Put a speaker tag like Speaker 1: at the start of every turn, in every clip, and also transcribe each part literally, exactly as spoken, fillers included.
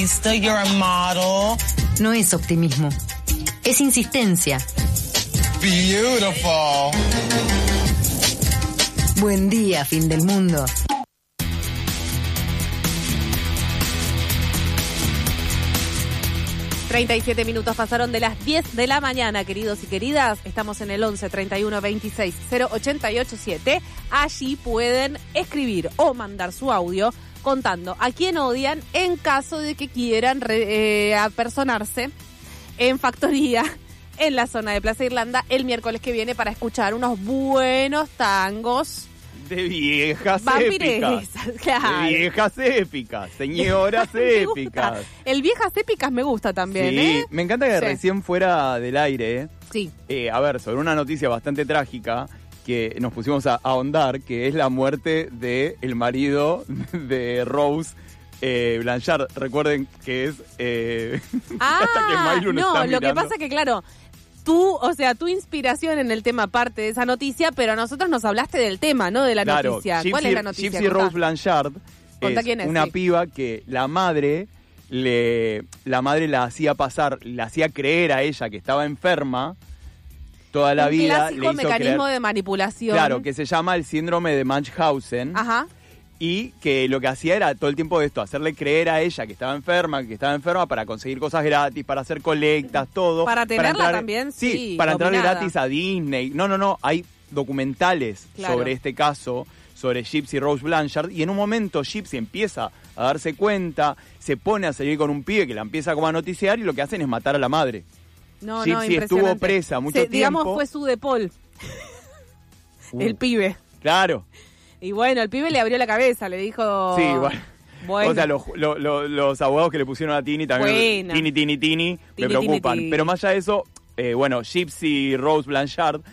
Speaker 1: You're a model.
Speaker 2: No es optimismo, es insistencia.
Speaker 1: Beautiful.
Speaker 2: Buen día, fin del mundo.
Speaker 3: treinta y siete minutos pasaron de las diez de la mañana, queridos y queridas. Estamos en el once treinta y uno veintiséis cero ochenta y ocho siete. Allí pueden escribir o mandar su audio contando a quién odian en caso de que quieran re, eh, apersonarse en Factoría, en la zona de Plaza Irlanda, el miércoles que viene para escuchar unos buenos tangos.
Speaker 4: De viejas
Speaker 3: Vampiresas,
Speaker 4: épicas.
Speaker 3: claro.
Speaker 4: De viejas épicas, señoras épicas.
Speaker 3: El viejas épicas me gusta también,
Speaker 4: sí,
Speaker 3: ¿eh?
Speaker 4: Me encanta que
Speaker 3: sí.
Speaker 4: recién fuera del aire,
Speaker 3: Sí.
Speaker 4: eh, a ver, sobre una noticia bastante trágica que nos pusimos a ahondar, que es la muerte de el marido de Rose eh, Blanchard. Recuerden que es... Eh,
Speaker 3: Ah,
Speaker 4: que Mailu nos
Speaker 3: no,
Speaker 4: está
Speaker 3: lo que
Speaker 4: mirando.
Speaker 3: pasa que, claro... Tú, o sea, tu inspiración en el tema parte de esa noticia, pero a nosotros nos hablaste del tema, ¿no? De la
Speaker 4: Claro,
Speaker 3: noticia.
Speaker 4: Gypsy,
Speaker 3: ¿Cuál es la noticia?
Speaker 4: Gypsy
Speaker 3: Contá.
Speaker 4: Rose Blanchard
Speaker 3: Contá
Speaker 4: es,
Speaker 3: quién es,
Speaker 4: una
Speaker 3: sí.
Speaker 4: piba que la madre le la madre la hacía pasar, la hacía creer a ella que estaba enferma toda la
Speaker 3: Un
Speaker 4: vida.
Speaker 3: clásico
Speaker 4: le hizo
Speaker 3: mecanismo
Speaker 4: creer,
Speaker 3: de manipulación.
Speaker 4: claro, que se llama el síndrome de Munchausen.
Speaker 3: Ajá.
Speaker 4: Y que lo que hacía era todo el tiempo de esto, hacerle creer a ella que estaba enferma, que estaba enferma para conseguir cosas gratis, para hacer colectas, todo.
Speaker 3: Para tenerla
Speaker 4: entrar-
Speaker 3: también, sí,
Speaker 4: para entrar
Speaker 3: dominada.
Speaker 4: gratis a Disney. No, no, no, hay documentales
Speaker 3: Claro.
Speaker 4: sobre este caso, sobre Gypsy Rose Blanchard, y en un momento Gypsy empieza a darse cuenta, se pone a salir con un pibe que la empieza como a noticiar y lo que hacen es matar a la madre.
Speaker 3: No, no,
Speaker 4: Gypsy
Speaker 3: impresionante.
Speaker 4: estuvo presa mucho
Speaker 3: Se-
Speaker 4: tiempo.
Speaker 3: Digamos, fue su de Paul,
Speaker 4: Uh,
Speaker 3: el pibe.
Speaker 4: Claro.
Speaker 3: Y bueno, el pibe le abrió la cabeza, le dijo...
Speaker 4: Sí, bueno.
Speaker 3: Bueno.
Speaker 4: O sea, los, los, los, los abogados que le pusieron a Tini también,
Speaker 3: Buena.
Speaker 4: Tini, Tini, Tini,
Speaker 3: Tini,
Speaker 4: me preocupan.
Speaker 3: Tini, Tini.
Speaker 4: Pero más allá de eso, eh, bueno, Gypsy Rose Blanchard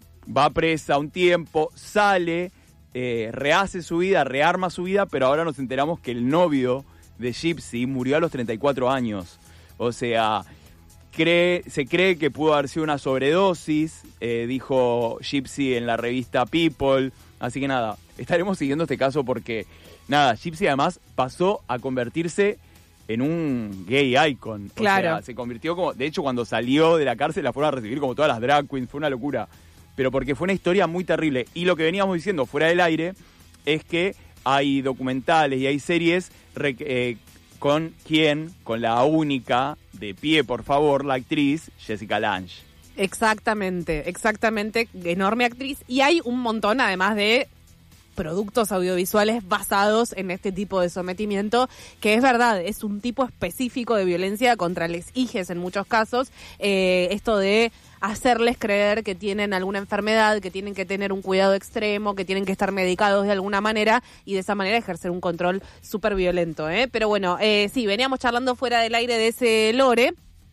Speaker 4: va presa un tiempo, sale, eh, rehace su vida, rearma su vida, pero ahora nos enteramos que el novio de Gypsy murió a los treinta y cuatro años. O sea, cree, se cree que pudo haber sido una sobredosis, eh, dijo Gypsy en la revista People. Así que nada, estaremos siguiendo este caso porque, nada, Gypsy además pasó a convertirse en un gay icon.
Speaker 3: Claro.
Speaker 4: O sea, se convirtió como, de hecho cuando salió de la cárcel la fueron a recibir como todas las drag queens, fue una locura. Pero porque fue una historia muy terrible. Y lo que veníamos diciendo fuera del aire es que hay documentales y hay series re, eh, con quién, con la única, de pie por favor, la actriz Jessica Lange.
Speaker 3: Exactamente, exactamente, enorme actriz. Y hay un montón, además de productos audiovisuales basados en este tipo de sometimiento, que es verdad, es un tipo específico de violencia contra les hijes en muchos casos. Eh, esto de hacerles creer que tienen alguna enfermedad, que tienen que tener un cuidado extremo, que tienen que estar medicados de alguna manera y de esa manera ejercer un control súper violento, ¿eh? Pero bueno, eh, sí, veníamos charlando fuera del aire de ese lore.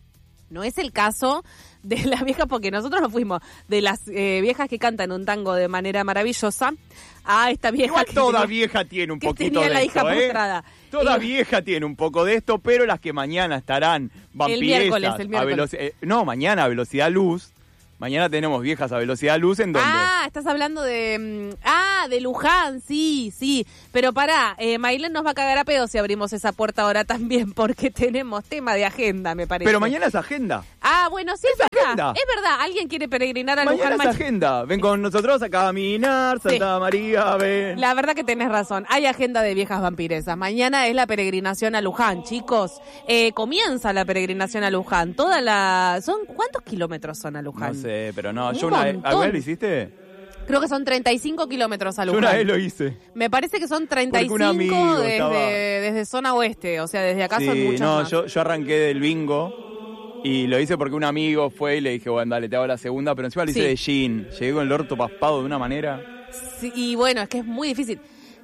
Speaker 3: No es el caso de las viejas, porque nosotros nos fuimos de las eh, viejas que cantan un tango de manera maravillosa a esta vieja
Speaker 4: Igual
Speaker 3: que
Speaker 4: toda
Speaker 3: tenía,
Speaker 4: vieja tiene un
Speaker 3: que
Speaker 4: poquito
Speaker 3: tenía
Speaker 4: de
Speaker 3: la
Speaker 4: esto,
Speaker 3: hija
Speaker 4: ¿eh?
Speaker 3: postrada.
Speaker 4: Toda
Speaker 3: Y-
Speaker 4: vieja tiene un poco de esto, pero las que mañana estarán vampiresas
Speaker 3: miércoles, el
Speaker 4: a
Speaker 3: miércoles.
Speaker 4: veloci- eh, no, mañana a velocidad luz. Mañana tenemos viejas a velocidad luz en donde
Speaker 3: Ah, estás hablando de... mm, Ah, de Luján, sí, sí. Pero pará, eh, Maylene nos va a cagar a pedo si abrimos esa puerta ahora también, porque tenemos tema de agenda, me parece.
Speaker 4: Pero mañana es agenda.
Speaker 3: Ah, bueno, sí, es,
Speaker 4: Es
Speaker 3: verdad.
Speaker 4: agenda.
Speaker 3: Es verdad, alguien quiere peregrinar a
Speaker 4: Mañana
Speaker 3: Luján.
Speaker 4: es agenda. Ven con nosotros a caminar, Santa
Speaker 3: Sí.
Speaker 4: María, ven.
Speaker 3: La verdad que tenés razón, hay agenda de viejas vampiresas. Mañana es la peregrinación a Luján, chicos. Eh, comienza la peregrinación a Luján. Toda la... ¿Son cuántos kilómetros son a Luján?
Speaker 4: No sé, pero no.
Speaker 3: Un
Speaker 4: Yo una vez,
Speaker 3: montón.
Speaker 4: ¿alguna vez lo hiciste?
Speaker 3: Creo que son treinta y cinco kilómetros a
Speaker 4: Yo
Speaker 3: Luján.
Speaker 4: una vez lo hice.
Speaker 3: Me parece que son treinta y
Speaker 4: Porque
Speaker 3: cinco
Speaker 4: un amigo
Speaker 3: desde,
Speaker 4: estaba-
Speaker 3: desde zona oeste, o sea, desde acá son
Speaker 4: Sí,
Speaker 3: muchas
Speaker 4: no,
Speaker 3: más.
Speaker 4: yo, yo arranqué del bingo y lo hice porque un amigo fue y le dije, bueno, dale, te hago la segunda, pero encima lo hice
Speaker 3: Sí.
Speaker 4: de jean. Llegué con el orto paspado de una manera.
Speaker 3: Sí, y bueno, es que es muy difícil.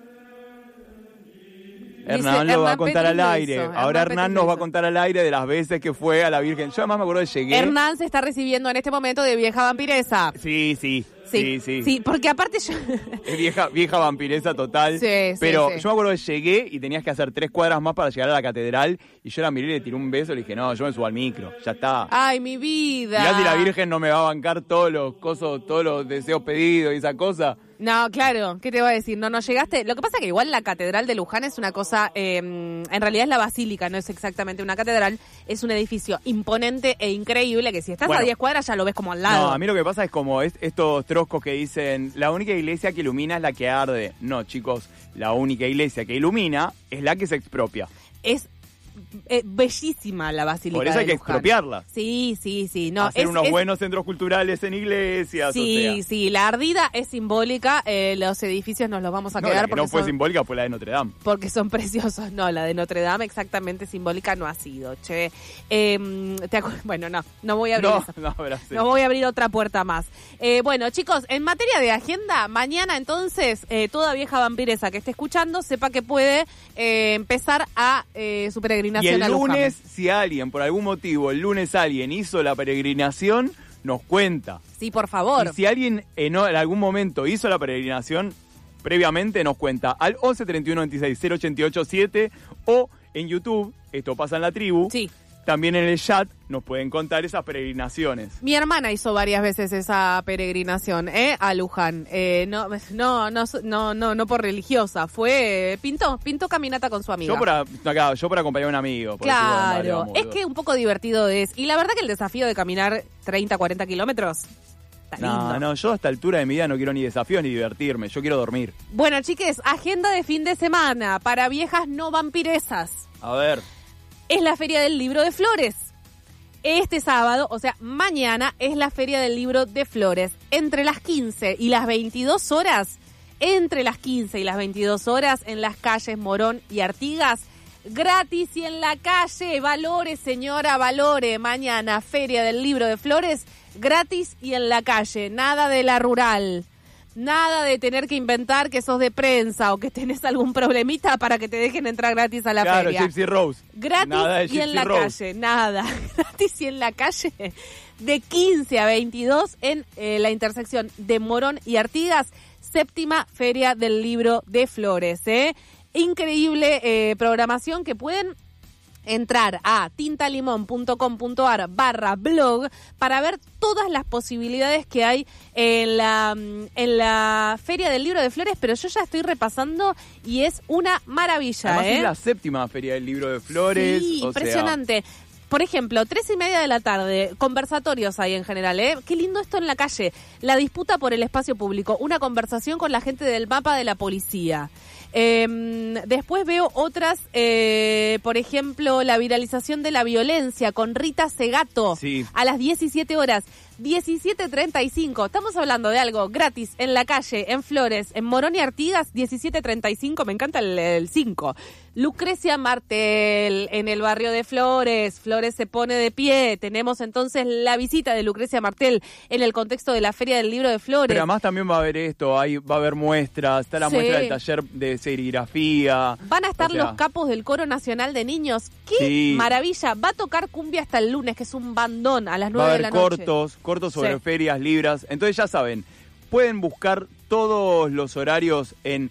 Speaker 4: Hernán
Speaker 3: Dice,
Speaker 4: lo va a
Speaker 3: Hernán
Speaker 4: contar
Speaker 3: Petri
Speaker 4: al
Speaker 3: lo
Speaker 4: aire.
Speaker 3: hizo,
Speaker 4: Ahora
Speaker 3: Hernán
Speaker 4: Hernán
Speaker 3: Petri
Speaker 4: nos
Speaker 3: lo
Speaker 4: va a
Speaker 3: hizo.
Speaker 4: contar al aire de las veces que fue a la Virgen. Yo además me acuerdo de llegué.
Speaker 3: Hernán se está recibiendo en este momento de vieja vampiresa.
Speaker 4: Sí, sí,
Speaker 3: Sí,
Speaker 4: sí, sí.
Speaker 3: sí, porque aparte yo...
Speaker 4: Es vieja, vieja vampiresa total.
Speaker 3: Sí, sí,
Speaker 4: Pero
Speaker 3: sí.
Speaker 4: yo me acuerdo que llegué y tenías que hacer tres cuadras más para llegar a la catedral. Y yo la miré y le tiré un beso y le dije, no, yo me subo al micro, ya está.
Speaker 3: Ay, mi vida.
Speaker 4: Mirá si la Virgen no me va a bancar todos los cosos, todos los deseos pedidos y esa cosa.
Speaker 3: No, claro, ¿qué te voy a decir? No, no llegaste. Lo que pasa es que igual la Catedral de Luján es una cosa, eh, en realidad es la basílica, no es exactamente una catedral, es un edificio imponente e increíble que si estás
Speaker 4: Bueno,
Speaker 3: a diez cuadras ya lo ves como al lado.
Speaker 4: No, a mí lo que pasa es como es, estos troscos que dicen, la única iglesia que ilumina es la que arde. No, chicos, la única iglesia que ilumina es la que se expropia.
Speaker 3: Es eh, bellísima la basílica.
Speaker 4: Por eso hay
Speaker 3: de
Speaker 4: que
Speaker 3: Luján.
Speaker 4: expropiarla.
Speaker 3: Sí, sí, sí. No,
Speaker 4: Hacer
Speaker 3: es,
Speaker 4: unos
Speaker 3: es-
Speaker 4: buenos centros culturales en iglesias,
Speaker 3: Sí,
Speaker 4: o sea.
Speaker 3: sí, la ardida es simbólica, eh, los edificios nos los vamos a
Speaker 4: No,
Speaker 3: quedar
Speaker 4: la que
Speaker 3: porque
Speaker 4: no fue
Speaker 3: son...
Speaker 4: simbólica fue la de Notre Dame.
Speaker 3: porque son preciosos. No, la de Notre Dame exactamente simbólica no ha sido, che. Eh, te acu- bueno, no, no voy a abrir
Speaker 4: No,
Speaker 3: esa.
Speaker 4: no, pero sí.
Speaker 3: No voy a abrir otra puerta más. Eh, bueno, chicos, en materia de agenda, mañana entonces, eh, toda vieja vampiresa que esté escuchando, sepa que puede eh, empezar a eh, su
Speaker 4: Y
Speaker 3: peregrinación
Speaker 4: el
Speaker 3: a Luján.
Speaker 4: lunes, si alguien, por algún motivo, el lunes alguien hizo la peregrinación, nos cuenta.
Speaker 3: Sí, por favor.
Speaker 4: Y si alguien en, en algún momento hizo la peregrinación, previamente nos cuenta al once treinta y uno veintiséis cero ochenta y ocho siete o en YouTube, esto pasa en la tribu,
Speaker 3: Sí.
Speaker 4: también en el chat nos pueden contar esas peregrinaciones.
Speaker 3: Mi hermana hizo varias veces esa peregrinación, ¿eh? A Luján. Eh, no, no, no, no, no, no por religiosa. Fue, pintó, pintó caminata con su amiga.
Speaker 4: Yo para, acá, yo para acompañar a un amigo. por decir, bueno, dale,
Speaker 3: Claro,
Speaker 4: vamos,
Speaker 3: es
Speaker 4: boludo.
Speaker 3: que un poco divertido es. Y la verdad que el desafío de caminar treinta, cuarenta kilómetros está
Speaker 4: No,
Speaker 3: lindo.
Speaker 4: no, yo a esta altura de mi vida no quiero ni desafíos ni divertirme, yo quiero dormir.
Speaker 3: Bueno, chiques, agenda de fin de semana para viejas no vampiresas.
Speaker 4: A ver,
Speaker 3: Es la Feria del Libro de Flores. Este sábado, o sea, mañana, es la Feria del Libro de Flores. Entre las quince y las veintidós horas, entre las quince y las veintidós horas, en las calles Morón y Artigas, gratis y en la calle. Valore, señora, valore. Mañana, Feria del Libro de Flores, gratis y en la calle. Nada de la rural. Nada de tener que inventar que sos de prensa o que tenés algún problemita para que te dejen entrar gratis a la
Speaker 4: claro,
Speaker 3: feria.
Speaker 4: Gypsy Rose.
Speaker 3: Gratis
Speaker 4: Nada de
Speaker 3: y
Speaker 4: Gypsy
Speaker 3: en la
Speaker 4: Rose.
Speaker 3: calle, nada. Gratis y en la calle, de quince a veintidós en eh, la intersección de Morón y Artigas, séptima Feria del Libro de Flores. ¿eh? Increíble eh, programación que pueden entrar a tintalimón.com.ar barra blog para ver todas las posibilidades que hay en la, en la Feria del Libro de Flores, pero yo ya estoy repasando y es una maravilla.
Speaker 4: Además
Speaker 3: ¿eh?
Speaker 4: es la séptima Feria del Libro de Flores.
Speaker 3: Sí,
Speaker 4: o
Speaker 3: impresionante. Por ejemplo, tres y media de la tarde, conversatorios hay en general, ¿eh? Qué lindo esto en la calle. La disputa por el espacio público, una conversación con la gente del mapa de la policía. Eh, después veo otras, eh, por ejemplo, la viralización de la violencia con Rita Segato
Speaker 4: Sí.
Speaker 3: a las diecisiete horas. diecisiete treinta y cinco. Estamos hablando de algo gratis en la calle, en Flores, en Morón y Artigas, diecisiete treinta y cinco. Me encanta el cinco. Lucrecia Martel en el barrio de Flores. Flores se pone de pie. Tenemos entonces la visita de Lucrecia Martel en el contexto de la Feria del Libro de Flores.
Speaker 4: Pero además también va a haber esto, hay, va a haber muestras, está la
Speaker 3: Sí.
Speaker 4: muestra del taller de serigrafía.
Speaker 3: Van a estar
Speaker 4: O sea,
Speaker 3: los capos del Coro Nacional de Niños. ¡Qué
Speaker 4: Sí.
Speaker 3: maravilla! Va a tocar cumbia hasta el lunes, que es un bandón a las
Speaker 4: Va a
Speaker 3: nueve de
Speaker 4: haber
Speaker 3: la noche.
Speaker 4: cortos, cortos sobre
Speaker 3: Sí.
Speaker 4: ferias, libras. Entonces ya saben, pueden buscar todos los horarios en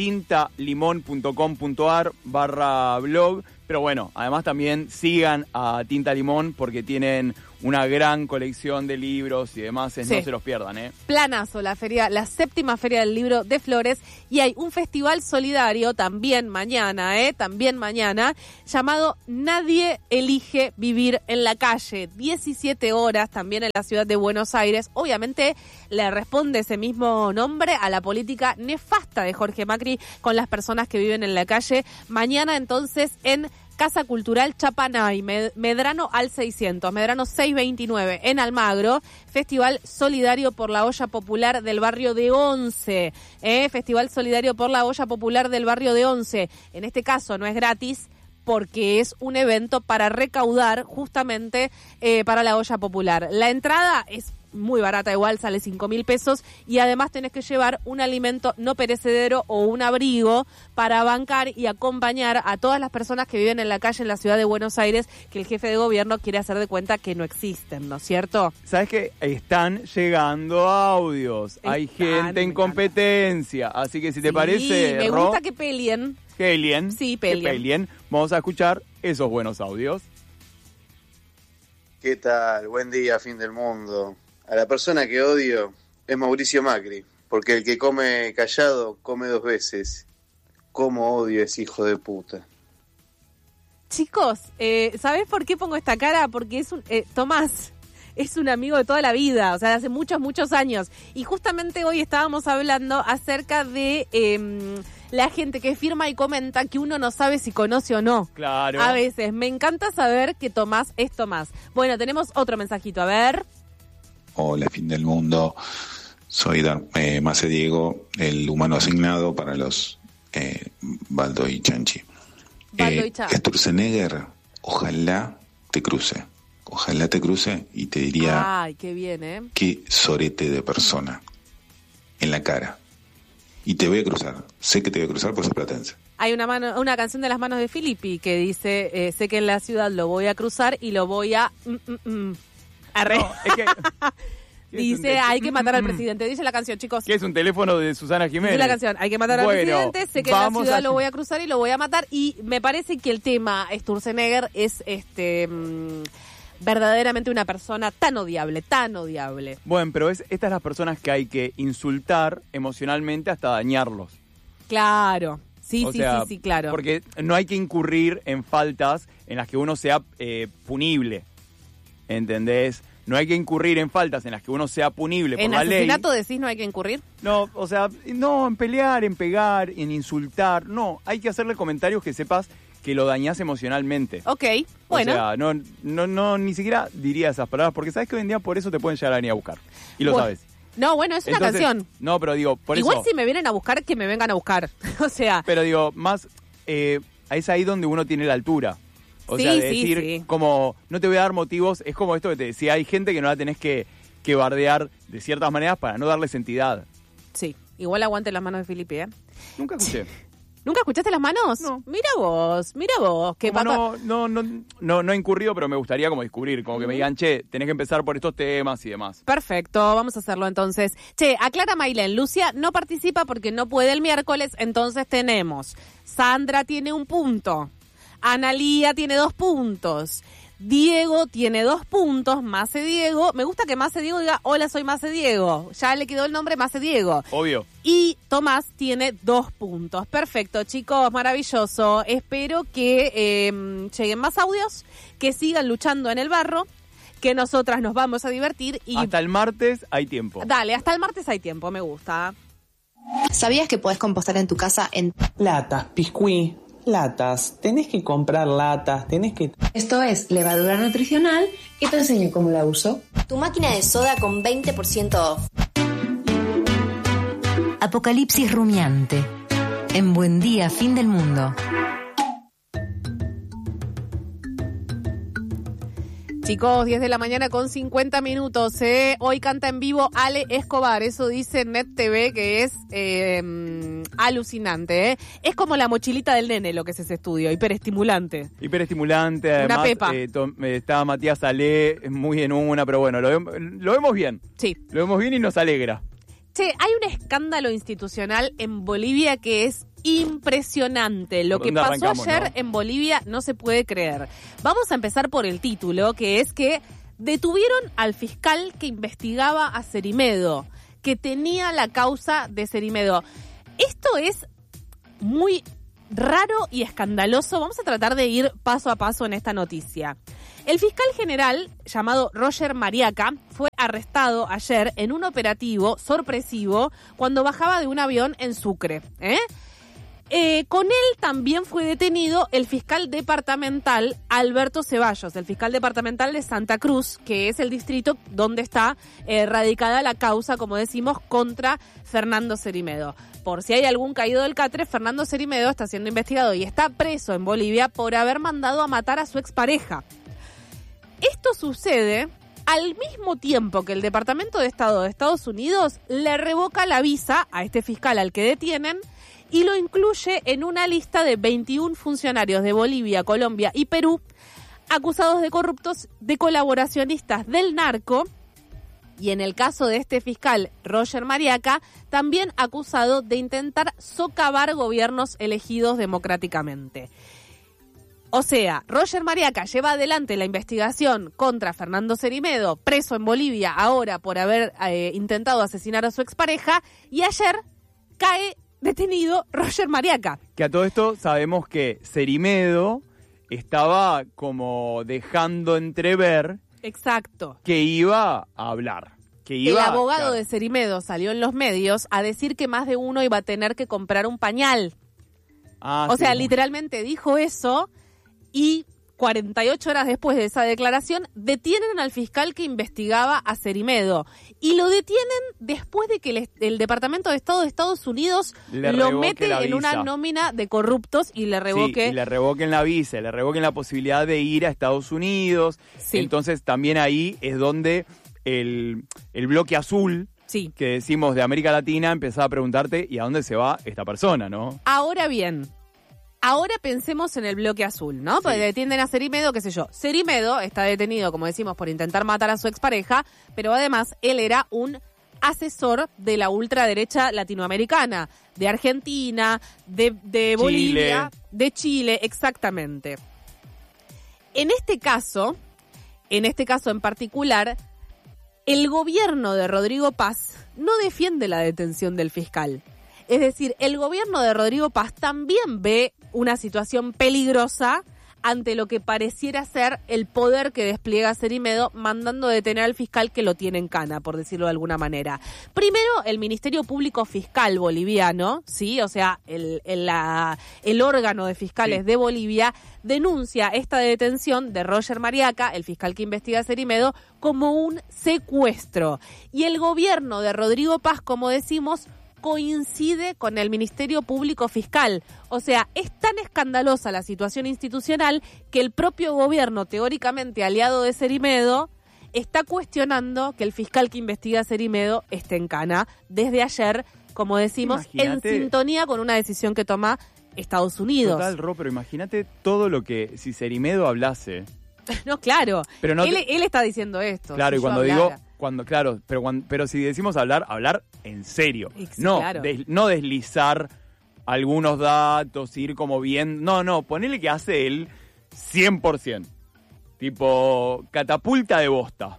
Speaker 4: tintalimón.com.ar barra blog. Pero bueno, además también sigan a Tinta Limón porque tienen una gran colección de libros y demás,
Speaker 3: Sí.
Speaker 4: no se los pierdan, ¿eh?
Speaker 3: Planazo, la feria, la séptima Feria del Libro de Flores, y hay un festival solidario también mañana, eh, también mañana, llamado Nadie Elige Vivir en la Calle, diecisiete horas también en la ciudad de Buenos Aires. Obviamente le responde ese mismo nombre a la política nefasta de Jorge Macri con las personas que viven en la calle. Mañana entonces en Casa Cultural Chapanay, Med- Medrano al seiscientos, Medrano seiscientos veintinueve, en Almagro, Festival Solidario por la Olla Popular del barrio de Once, ¿eh? Festival Solidario por la Olla Popular del barrio de Once. En este caso no es gratis, porque es un evento para recaudar justamente eh, para la olla popular. La entrada es muy barata, igual sale cinco mil pesos, y además tenés que llevar un alimento no perecedero o un abrigo para bancar y acompañar a todas las personas que viven en la calle en la ciudad de Buenos Aires, que el jefe de gobierno quiere hacer de cuenta que no existen, ¿no es cierto?
Speaker 4: ¿Sabes qué? Están llegando audios. Hay
Speaker 3: Están,
Speaker 4: gente
Speaker 3: me
Speaker 4: en
Speaker 3: encanta.
Speaker 4: competencia. Así que si te
Speaker 3: Sí,
Speaker 4: parece,
Speaker 3: me
Speaker 4: Ro,
Speaker 3: gusta que peleen.
Speaker 4: Pelien,
Speaker 3: Sí,
Speaker 4: que
Speaker 3: pelien.
Speaker 4: pelien, vamos a escuchar esos buenos audios.
Speaker 5: ¿Qué tal? Buen día, fin del mundo. A la persona que odio es Mauricio Macri. porque el que come callado come dos veces. ¿Cómo odio a ese hijo de puta?
Speaker 3: Chicos, eh, ¿sabés por qué pongo esta cara? Porque es un... Eh, Tomás es un amigo de toda la vida, o sea, de hace muchos, muchos años. Y justamente hoy estábamos hablando acerca de eh, la gente que firma y comenta que uno no sabe si conoce o no.
Speaker 4: Claro.
Speaker 3: A veces. Me encanta saber que Tomás es Tomás. Bueno, tenemos otro mensajito, a ver.
Speaker 6: Hola, fin del mundo. Soy Dar- eh, Mace Diego, el humano asignado para los eh, Baldo y Chanchi.
Speaker 3: Baldo y
Speaker 6: Eh,
Speaker 3: Chanchi.
Speaker 6: Sturzenegger, ojalá te cruce. Ojalá te cruce y te diría
Speaker 3: Ay, qué bien, ¿eh?
Speaker 6: qué sorete de persona en la cara. Y te voy a cruzar. Sé que te voy a cruzar por ser platense.
Speaker 3: Hay una mano, una canción de Las Manos de Filippi que dice, eh, sé que en la ciudad lo voy a cruzar y lo voy a... Mm, mm, mm. Arre.
Speaker 4: No, es que...
Speaker 3: Dice, hay que matar al presidente. Dice la canción, chicos.
Speaker 4: ¿Qué es un teléfono de Susana Jiménez?
Speaker 3: Dice la canción, hay que matar
Speaker 4: Bueno,
Speaker 3: al presidente, sé que en la
Speaker 4: vamos
Speaker 3: ciudad
Speaker 4: a-
Speaker 3: lo voy a cruzar y lo voy a matar. Y me parece que el tema Sturzenegger es este mmm, verdaderamente una persona tan odiable, tan odiable.
Speaker 4: Bueno, pero es, estas son las personas que hay que insultar emocionalmente hasta dañarlos.
Speaker 3: Claro, sí,
Speaker 4: O
Speaker 3: sí,
Speaker 4: sea,
Speaker 3: sí, sí, claro.
Speaker 4: Porque no hay que incurrir en faltas en las que uno sea eh, punible. ¿Entendés? No hay que incurrir en faltas en las que uno sea punible por
Speaker 3: ¿En
Speaker 4: la ley.
Speaker 3: asesinato decís no hay que incurrir?
Speaker 4: No, o sea, no en pelear, en pegar, en insultar. No, hay que hacerle comentarios que sepas que lo dañás emocionalmente.
Speaker 3: Ok, bueno.
Speaker 4: O sea, no, no, no, ni siquiera diría esas palabras, porque sabes que hoy en día por eso te pueden llegar a venir a buscar. Y lo
Speaker 3: Bueno,
Speaker 4: sabes.
Speaker 3: No, bueno, es una
Speaker 4: Entonces,
Speaker 3: canción.
Speaker 4: No, pero digo, por
Speaker 3: Igual
Speaker 4: eso.
Speaker 3: si me vienen a buscar, que me vengan a buscar. O sea,
Speaker 4: Pero digo, más, eh, es ahí donde uno tiene la altura. O
Speaker 3: Sí,
Speaker 4: sea, de
Speaker 3: sí,
Speaker 4: decir,
Speaker 3: sí.
Speaker 4: como, no te voy a dar motivos, es como esto que te decía, hay gente que no la tenés que, que bardear de ciertas maneras para no darles entidad.
Speaker 3: sí, igual aguante Las Manos de Filippi, ¿eh?
Speaker 4: Nunca escuché.
Speaker 3: ¿Nunca escuchaste Las Manos?
Speaker 4: No.
Speaker 3: Mira vos, mira vos. Que
Speaker 4: Como
Speaker 3: papá...
Speaker 4: no, no, no, no, no he incurrido, pero me gustaría como descubrir, como que me digan, che, tenés que empezar por estos temas y demás.
Speaker 3: Perfecto, vamos a hacerlo entonces. Che, aclara Mailén, Lucia no participa porque no puede el miércoles, entonces tenemos Sandra tiene un punto, Analía tiene dos puntos, Diego tiene dos puntos, Mace Diego. Me gusta que Mace Diego diga, hola, soy Mace Diego. Ya le quedó el nombre Mace Diego.
Speaker 4: Obvio.
Speaker 3: Y Tomás tiene dos puntos. Perfecto, chicos, maravilloso. Espero que eh, lleguen más audios, que sigan luchando en el barro, que nosotras nos vamos a divertir. Y
Speaker 4: Hasta el martes hay tiempo.
Speaker 3: dale, hasta el martes hay tiempo, me gusta.
Speaker 7: ¿Sabías que podés compostar en tu casa en...
Speaker 8: Latas, piscuí, latas. Tenés que comprar latas, tenés que...
Speaker 9: Esto es levadura nutricional y te enseño cómo la uso.
Speaker 7: Tu máquina de soda con veinte por ciento off.
Speaker 2: Apocalipsis rumiante. En Buen Día, Fin del Mundo.
Speaker 3: Chicos, diez de la mañana con cincuenta minutos. ¿eh? Hoy canta en vivo Ale Escobar. Eso dice Net T V, que es eh, alucinante. ¿eh? Es como la mochilita del nene lo que es ese estudio. Hiperestimulante.
Speaker 4: Hiperestimulante, además.
Speaker 3: Una pepa.
Speaker 4: eh, to- eh, está Matías Ale muy en una, pero bueno, lo, vemos- lo vemos bien.
Speaker 3: Sí.
Speaker 4: Lo vemos bien y nos alegra.
Speaker 3: Che, hay un escándalo institucional en Bolivia que es impresionante. Lo
Speaker 4: ¿Por
Speaker 3: que
Speaker 4: dónde
Speaker 3: pasó
Speaker 4: arrancamos,
Speaker 3: ayer
Speaker 4: no?
Speaker 3: en Bolivia no se puede creer. Vamos a empezar por el título, que es que detuvieron al fiscal que investigaba a Cerimedo, que tenía la causa de Cerimedo. Esto es muy raro y escandaloso. Vamos a tratar de ir paso a paso en esta noticia. El fiscal general, llamado Roger Mariaca, fue arrestado ayer en un operativo sorpresivo cuando bajaba de un avión en Sucre. ¿eh? Eh, con él también fue detenido el fiscal departamental Alberto Ceballos, el fiscal departamental de Santa Cruz, que es el distrito donde está eh, radicada la causa, como decimos, contra Fernando Cerimedo. Por si hay algún caído del catre, Fernando Cerimedo está siendo investigado y está preso en Bolivia por haber mandado a matar a su expareja. Esto sucede al mismo tiempo que el Departamento de Estado de Estados Unidos le revoca la visa a este fiscal al que detienen y lo incluye en una lista de veintiún funcionarios de Bolivia, Colombia y Perú acusados de corruptos, de colaboracionistas del narco, y en el caso de este fiscal, Roger Mariaca, también acusado de intentar socavar gobiernos elegidos democráticamente. O sea, Roger Mariaca lleva adelante la investigación contra Fernando Cerimedo, preso en Bolivia ahora por haber eh, intentado asesinar a su expareja, y ayer cae detenido Roger Mariaca.
Speaker 4: Que a todo esto sabemos que Cerimedo estaba como dejando entrever
Speaker 3: Exacto.
Speaker 4: que iba a hablar. Que iba,
Speaker 3: el abogado
Speaker 4: claro.
Speaker 3: de Cerimedo salió en los medios a decir que más de uno iba a tener que comprar un pañal.
Speaker 4: Ah,
Speaker 3: o
Speaker 4: sí,
Speaker 3: sea,
Speaker 4: no.
Speaker 3: literalmente dijo eso y cuarenta y ocho horas después de esa declaración detienen al fiscal que investigaba a Cerimedo. Y lo detienen después de que el, el Departamento de Estado de Estados Unidos
Speaker 4: Le
Speaker 3: lo
Speaker 4: revoque
Speaker 3: mete
Speaker 4: la
Speaker 3: en una
Speaker 4: visa.
Speaker 3: nómina de corruptos y le revoque...
Speaker 4: Sí, y le revoquen la visa, le revoquen la posibilidad de ir a Estados Unidos.
Speaker 3: Sí.
Speaker 4: Entonces también ahí es donde el, el bloque azul,
Speaker 3: Sí.
Speaker 4: que decimos de América Latina, empezaba a preguntarte, ¿y a dónde se va esta persona, no?
Speaker 3: Ahora bien, ahora pensemos en el bloque azul, ¿no? Porque
Speaker 4: Sí.
Speaker 3: detienen a Cerimedo, qué sé yo. Cerimedo está detenido, como decimos, por intentar matar a su expareja, pero además él era un asesor de la ultraderecha latinoamericana, de Argentina, de, de Bolivia, de Chile, exactamente. En este caso, en este caso en particular, el gobierno de Rodrigo Paz no defiende la detención del fiscal. Es decir, el gobierno de Rodrigo Paz también ve una situación peligrosa ante lo que pareciera ser el poder que despliega Cerimedo mandando detener al fiscal que lo tiene en cana, por decirlo de alguna manera. Primero, el Ministerio Público Fiscal boliviano, ¿sí? O sea, el, el, la, el órgano de fiscales
Speaker 4: Sí.
Speaker 3: de Bolivia denuncia esta detención de Roger Mariaca, el fiscal que investiga a Cerimedo, como un secuestro. Y el gobierno de Rodrigo Paz, como decimos, coincide con el Ministerio Público Fiscal. O sea, es tan escandalosa la situación institucional que el propio gobierno, teóricamente aliado de Cerimedo, está cuestionando que el fiscal que investiga a Cerimedo esté en cana desde ayer, como decimos,
Speaker 4: Imagínate.
Speaker 3: en sintonía con una decisión que toma Estados Unidos.
Speaker 4: Total, Ro, pero imagínate todo lo que, si Cerimedo hablase...
Speaker 3: No, claro.
Speaker 4: Pero no
Speaker 3: él,
Speaker 4: te-
Speaker 3: él está diciendo esto.
Speaker 4: Claro,
Speaker 3: si
Speaker 4: y
Speaker 3: yo
Speaker 4: cuando
Speaker 3: hablara.
Speaker 4: digo, cuando, claro, pero cuando, pero si decimos hablar, hablar en serio.
Speaker 3: Ex-
Speaker 4: No,
Speaker 3: claro.
Speaker 4: des- no deslizar algunos datos, ir como bien. No, no, ponele que hace él cien por ciento. Tipo, catapulta de bosta.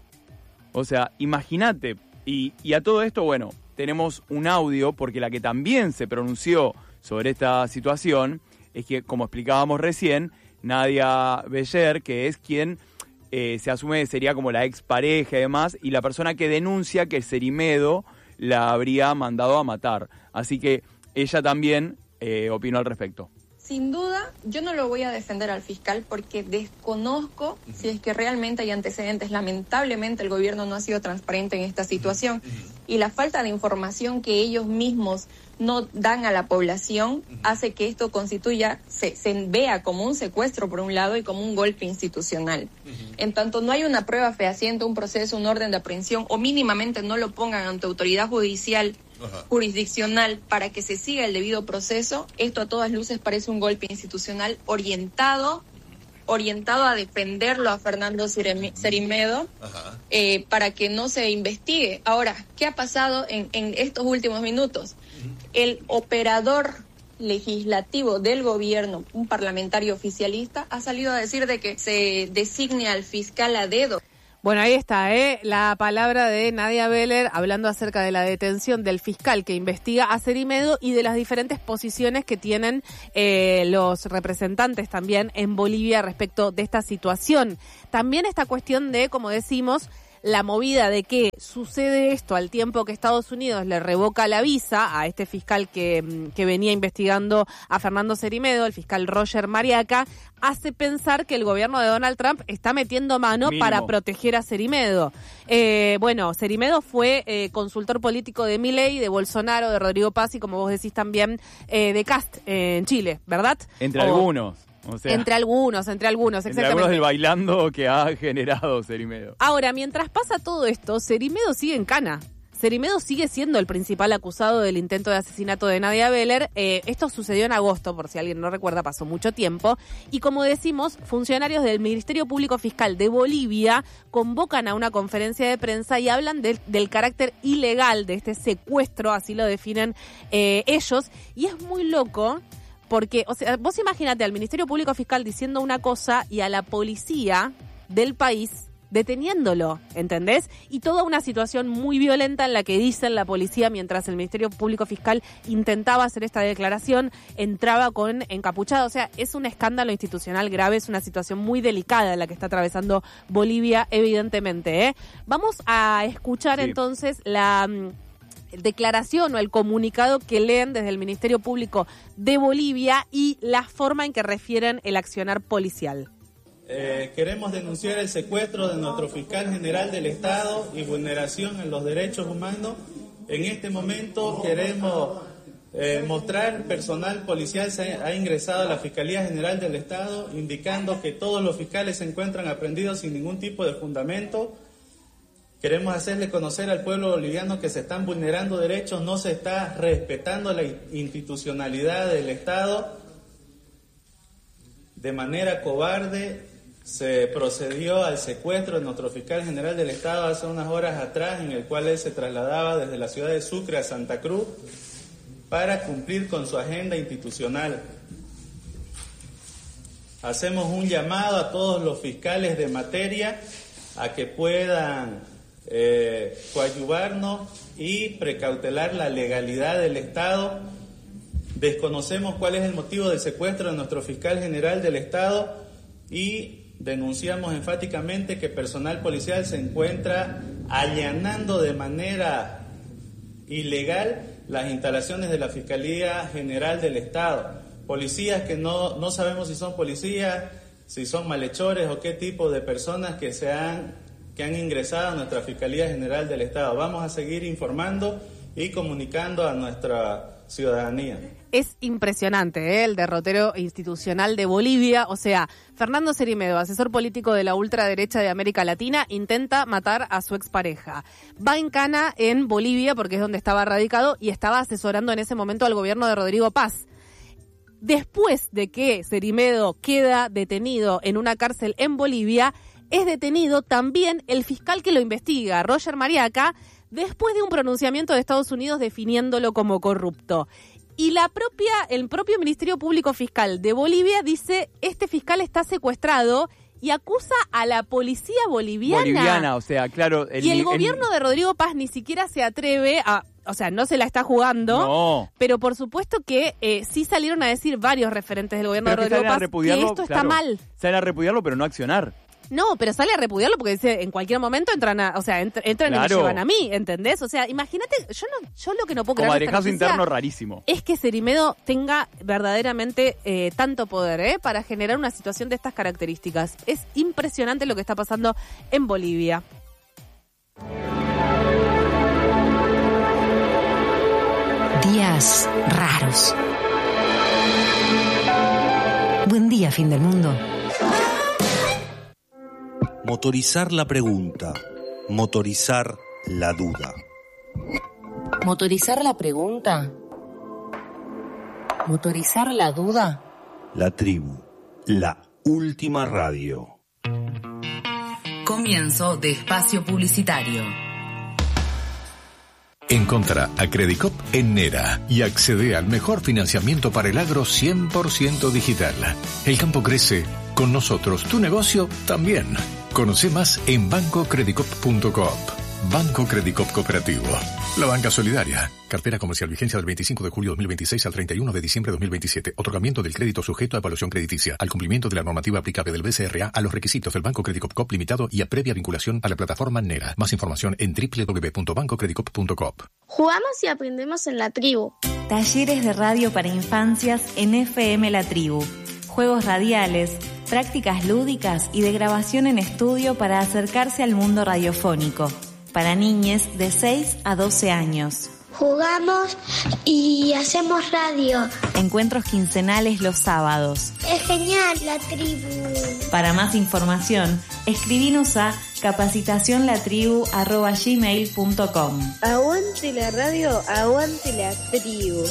Speaker 4: O sea, imagínate. Y, y a todo esto, bueno, tenemos un audio, porque la que también se pronunció sobre esta situación es que, como explicábamos recién, Nadia Beller, que es quien eh, se asume que sería como la expareja y demás, y la persona que denuncia que Cerimedo la habría mandado a matar. Así que ella también eh, opinó al respecto.
Speaker 10: Sin duda, yo no lo voy a defender al fiscal porque desconozco si es que realmente hay antecedentes. Lamentablemente el gobierno no ha sido transparente en esta situación y la falta de información que ellos mismos no dan a la población hace que esto constituya, se, se vea como un secuestro por un lado y como un golpe institucional. En tanto no hay una prueba fehaciente, un proceso, un orden de aprehensión o mínimamente no lo pongan ante autoridad judicial, Ajá. jurisdiccional para que se siga el debido proceso, esto a todas luces parece un golpe institucional orientado orientado a defenderlo a Fernando Cerimedo eh, para que no se investigue. Ahora, ¿qué ha pasado en, en estos últimos minutos? El operador legislativo del gobierno, un parlamentario oficialista, ha salido a decir de que se designe al fiscal a dedo.
Speaker 3: Bueno, ahí está, ¿eh? La palabra de Nadia Beller hablando acerca de la detención del fiscal que investiga a Cerimedo y de las diferentes posiciones que tienen eh, los representantes también en Bolivia respecto de esta situación. También esta cuestión de, como decimos, la movida de que sucede esto al tiempo que Estados Unidos le revoca la visa a este fiscal que, que venía investigando a Fernando Cerimedo, el fiscal Roger Mariaca, hace pensar que el gobierno de Donald Trump está metiendo mano
Speaker 4: Mínimo.
Speaker 3: para proteger a Cerimedo. Eh, bueno, Cerimedo fue eh, consultor político de Milei, de Bolsonaro, de Rodrigo Paz y, como vos decís, también eh, de Cast eh, en Chile, ¿verdad?
Speaker 4: Entre
Speaker 3: O,
Speaker 4: algunos. O sea,
Speaker 3: entre algunos, entre algunos,
Speaker 4: entre
Speaker 3: exactamente.
Speaker 4: algunos del bailando que ha generado Cerimedo.
Speaker 3: Ahora, mientras pasa todo esto, Cerimedo sigue en cana. Cerimedo sigue siendo el principal acusado del intento de asesinato de Nadia Beller. Eh, esto sucedió en agosto, por si alguien no recuerda, pasó mucho tiempo. Y como decimos, funcionarios del Ministerio Público Fiscal de Bolivia convocan a una conferencia de prensa y hablan de, del carácter ilegal de este secuestro, así lo definen eh, ellos. Y es muy loco Porque, o sea, vos imagínate al Ministerio Público Fiscal diciendo una cosa y a la policía del país deteniéndolo, ¿entendés? Y toda una situación muy violenta en la que dicen la policía, mientras el Ministerio Público Fiscal intentaba hacer esta declaración, entraba con encapuchado. O sea, es un escándalo institucional grave, es una situación muy delicada la que está atravesando Bolivia, evidentemente, ¿eh? Vamos a escuchar sí. entonces la declaración o el comunicado que leen desde el Ministerio Público de Bolivia y la forma en que refieren el accionar policial.
Speaker 11: Eh, queremos denunciar el secuestro de nuestro fiscal general del Estado y vulneración en los derechos humanos. En este momento queremos eh, mostrar personal policial se ha ingresado a la Fiscalía General del Estado, indicando que todos los fiscales se encuentran aprehendidos sin ningún tipo de fundamento. Queremos hacerle conocer al pueblo boliviano que se están vulnerando derechos, no se está respetando la institucionalidad del Estado. De manera cobarde se procedió al secuestro de nuestro fiscal general del Estado hace unas horas atrás, en el cual él se trasladaba desde la ciudad de Sucre a Santa Cruz para cumplir con su agenda institucional. Hacemos un llamado a todos los fiscales de materia a que puedan eh, coadyuvarnos y precautelar la legalidad del Estado. Desconocemos cuál es el motivo del secuestro de nuestro fiscal general del Estado y denunciamos enfáticamente que personal policial se encuentra allanando de manera ilegal las instalaciones de la Fiscalía General del Estado. Policías que no, no sabemos si son policías, si son malhechores o qué tipo de personas que, se han, que han ingresado a nuestra Fiscalía General del Estado. Vamos a seguir informando y comunicando a nuestra ciudadanía.
Speaker 3: Es impresionante, ¿eh? El derrotero institucional de Bolivia. O sea, Fernando Cerimedo, asesor político de la ultraderecha de América Latina, intenta matar a su expareja. Va en cana en Bolivia porque es donde estaba radicado y estaba asesorando en ese momento al gobierno de Rodrigo Paz. Después de que Cerimedo queda detenido en una cárcel en Bolivia, es detenido también el fiscal que lo investiga, Roger Mariaca, después de un pronunciamiento de Estados Unidos definiéndolo como corrupto. Y la propia, el propio Ministerio Público Fiscal de Bolivia dice, este fiscal está secuestrado y acusa a la policía boliviana.
Speaker 4: Boliviana, o sea, claro.
Speaker 3: El, y el gobierno el... de Rodrigo Paz ni siquiera se atreve a, o sea, no se la está jugando.
Speaker 4: No.
Speaker 3: Pero por supuesto que eh, sí salieron a decir varios referentes del gobierno pero de Rodrigo Paz que esto claro, está mal.
Speaker 4: Salen a repudiarlo, pero no accionar.
Speaker 3: No, pero sale a repudiarlo porque dice, en cualquier momento entran a, o sea, entran, entran claro. y me llevan a mí, ¿entendés? O sea, imagínate, yo no, yo lo que no puedo creer.
Speaker 4: Como adrejazo interno rarísimo.
Speaker 3: Es que Cerimedo tenga verdaderamente eh, tanto poder, ¿eh? Para generar una situación de estas características. Es impresionante lo que está pasando en Bolivia.
Speaker 2: Días raros. Buen día, fin del mundo.
Speaker 12: Motorizar la pregunta, motorizar la duda.
Speaker 2: ¿Motorizar la pregunta? ¿Motorizar la duda?
Speaker 12: La tribu, la última radio.
Speaker 2: Comienzo de espacio publicitario.
Speaker 13: Encontrá a Credicop en Nera y accede al mejor financiamiento para el agro cien por ciento digital. El campo crece, con nosotros tu negocio también. Conoce más en banco credicop punto coop. Banco Credicop Cooperativo. La banca solidaria. Cartera comercial vigencia del veinticinco de julio de dos mil veintiséis al treinta y uno de diciembre de dos mil veintisiete. Otorgamiento del crédito sujeto a evaluación crediticia. Al cumplimiento de la normativa aplicable del B C R A a los requisitos del Banco Credicop Coop Limitado y a previa vinculación a la plataforma Nera. Más información en doble u doble u doble u punto banco credicop punto coop.
Speaker 14: Jugamos y aprendemos en la tribu.
Speaker 15: Talleres de radio para infancias en F M La Tribu. Juegos radiales, prácticas lúdicas y de grabación en estudio para acercarse al mundo radiofónico. Para niñes de seis a doce años.
Speaker 14: Jugamos y hacemos radio.
Speaker 15: Encuentros quincenales los sábados.
Speaker 14: Es genial la tribu.
Speaker 15: Para más información, escribinos a capacitacionlatribu arroba gmail punto com.
Speaker 16: Aguante la radio, aguante la tribu.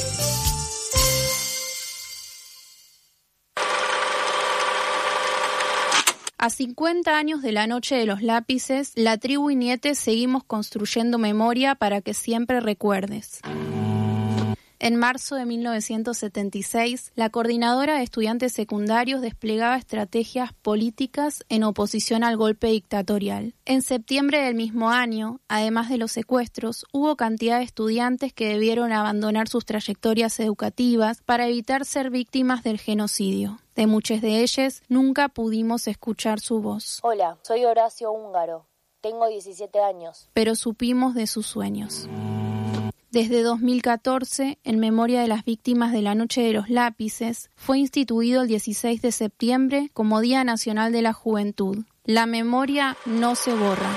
Speaker 17: A cincuenta años de la Noche de los Lápices, la tribu y nietes seguimos construyendo memoria para que siempre recuerdes. En marzo de mil novecientos setenta y seis, la Coordinadora de Estudiantes Secundarios desplegaba estrategias políticas en oposición al golpe dictatorial. En septiembre del mismo año, además de los secuestros, hubo cantidad de estudiantes que debieron abandonar sus trayectorias educativas para evitar ser víctimas del genocidio. De muchos de ellos nunca pudimos escuchar su voz.
Speaker 18: Hola, soy Horacio Húngaro. Tengo diecisiete años.
Speaker 17: Pero supimos de sus sueños. Desde dos mil catorce, en memoria de las víctimas de la Noche de los Lápices, fue instituido el dieciséis de septiembre como Día Nacional de la Juventud. La memoria no se borra.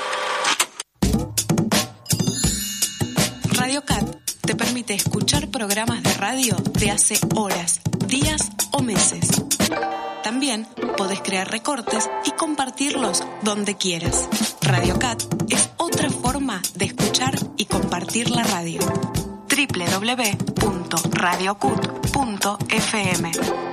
Speaker 19: Radio Cat te permite escuchar programas de radio de hace horas, días o meses. También podés crear recortes y compartirlos donde quieras. Radio Cat es otra forma de escuchar y compartir la radio. doble u doble u doble u punto radio cut punto efe eme.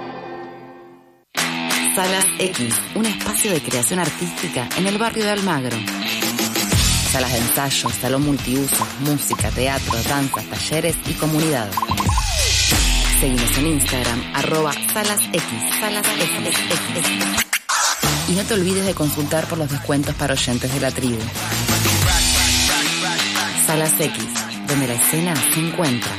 Speaker 2: Salas X, un espacio de creación artística en el barrio de Almagro. Salas de ensayo, salón multiuso, música, teatro, danzas, talleres y comunidad. Seguimos en Instagram, arroba salasx, salas X. Y no te olvides de consultar por los descuentos para oyentes de la tribu. Salas X, donde la escena se encuentra.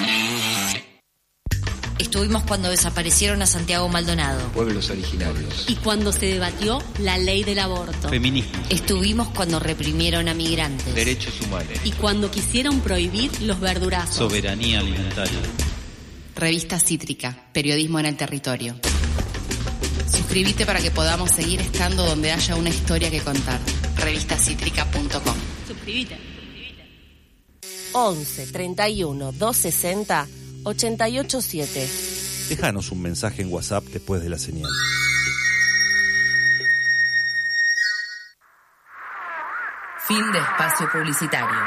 Speaker 20: Estuvimos cuando desaparecieron a Santiago Maldonado.
Speaker 21: Pueblos originarios.
Speaker 20: Y cuando se debatió la ley del aborto.
Speaker 21: Feminismo.
Speaker 20: Estuvimos cuando reprimieron a migrantes.
Speaker 21: Derechos humanos.
Speaker 20: Y cuando quisieron prohibir los verdurazos.
Speaker 21: Soberanía alimentaria.
Speaker 2: Revista Cítrica, periodismo en el territorio. Suscríbete para que podamos seguir estando donde haya una historia que contar. revista cítrica punto com.
Speaker 20: Suscríbete.
Speaker 22: once treinta y uno doscientos sesenta ochenta y ocho siete.
Speaker 12: Déjanos un mensaje en WhatsApp después de la señal.
Speaker 2: Fin de espacio publicitario.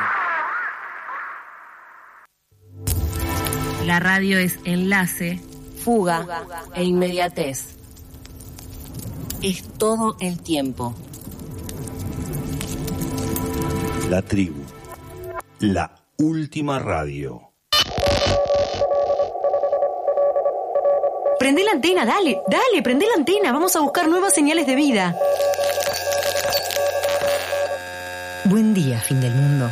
Speaker 15: La radio es enlace,
Speaker 22: fuga e inmediatez. Es todo el tiempo.
Speaker 12: La tribu, la última radio.
Speaker 2: Prende la antena, dale, dale, prende la antena. Vamos a buscar nuevas señales de vida. Buen día, fin del mundo.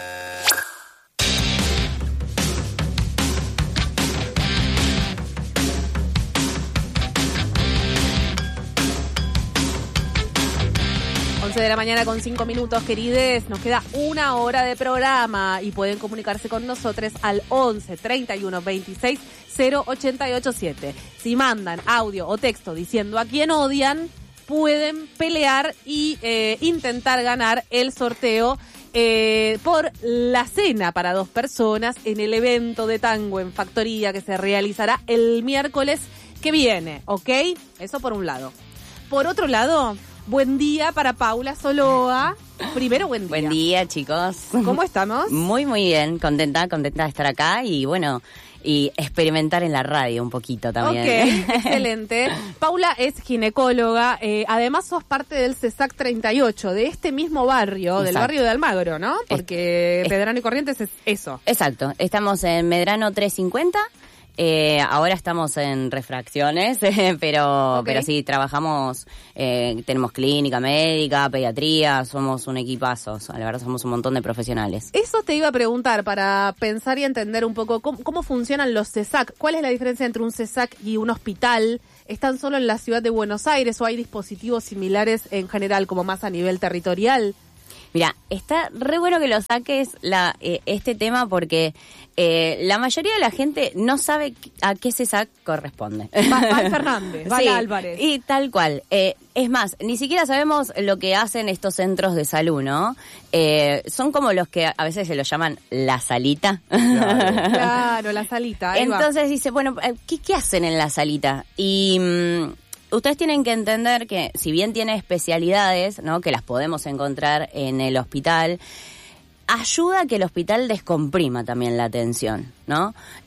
Speaker 3: once de la mañana con cinco minutos, querides. Nos queda una hora de programa y pueden comunicarse con nosotros al once treinta y uno veintiséis cero ochenta y ocho siete. Si mandan audio o texto diciendo a quién odian, pueden pelear y eh, intentar ganar el sorteo eh, por la cena para dos personas en el evento de tango en Factoría que se realizará el miércoles que viene, ¿ok? Eso por un lado. Por otro lado, buen día para Paula Soloa. Primero, buen día.
Speaker 23: Buen día, chicos.
Speaker 3: ¿Cómo estamos?
Speaker 23: Muy, muy bien. Contenta, contenta de estar acá y bueno, y experimentar en la radio un poquito también.
Speaker 3: Ok, excelente. Paula es ginecóloga. Eh, además, sos parte del CESAC treinta y ocho, de este mismo barrio, Exacto. del barrio de Almagro, ¿no? Porque es, Medrano y Corrientes es eso.
Speaker 23: Exacto. Estamos en Medrano trescientos cincuenta. Eh, ahora estamos en refracciones, pero okay. pero sí, trabajamos, eh, tenemos clínica médica, pediatría, somos un equipazo, la verdad somos un montón de profesionales.
Speaker 3: Eso te iba a preguntar para pensar y entender un poco cómo, cómo funcionan los CESAC. ¿Cuál es la diferencia entre un CESAC y un hospital? ¿Están solo en la ciudad de Buenos Aires o hay dispositivos similares en general, como más a nivel territorial?
Speaker 23: Mira, está re bueno que lo saques la, eh, este tema porque eh, la mayoría de la gente no sabe a qué CESAC corresponde.
Speaker 3: Val Fernández, Val
Speaker 23: sí,
Speaker 3: Álvarez.
Speaker 23: Y tal cual. Eh, es más, ni siquiera sabemos lo que hacen estos centros de salud, ¿no? Eh, son como los que a veces se los llaman la salita.
Speaker 3: Claro, claro la salita. Ahí
Speaker 23: Entonces
Speaker 3: va.
Speaker 23: dice, bueno, ¿qué, ¿qué hacen en la salita? Y... Mmm, ustedes tienen que entender que si bien tiene especialidades, ¿no?, que las podemos encontrar en el hospital, ayuda a que el hospital descomprima también la atención, ¿no?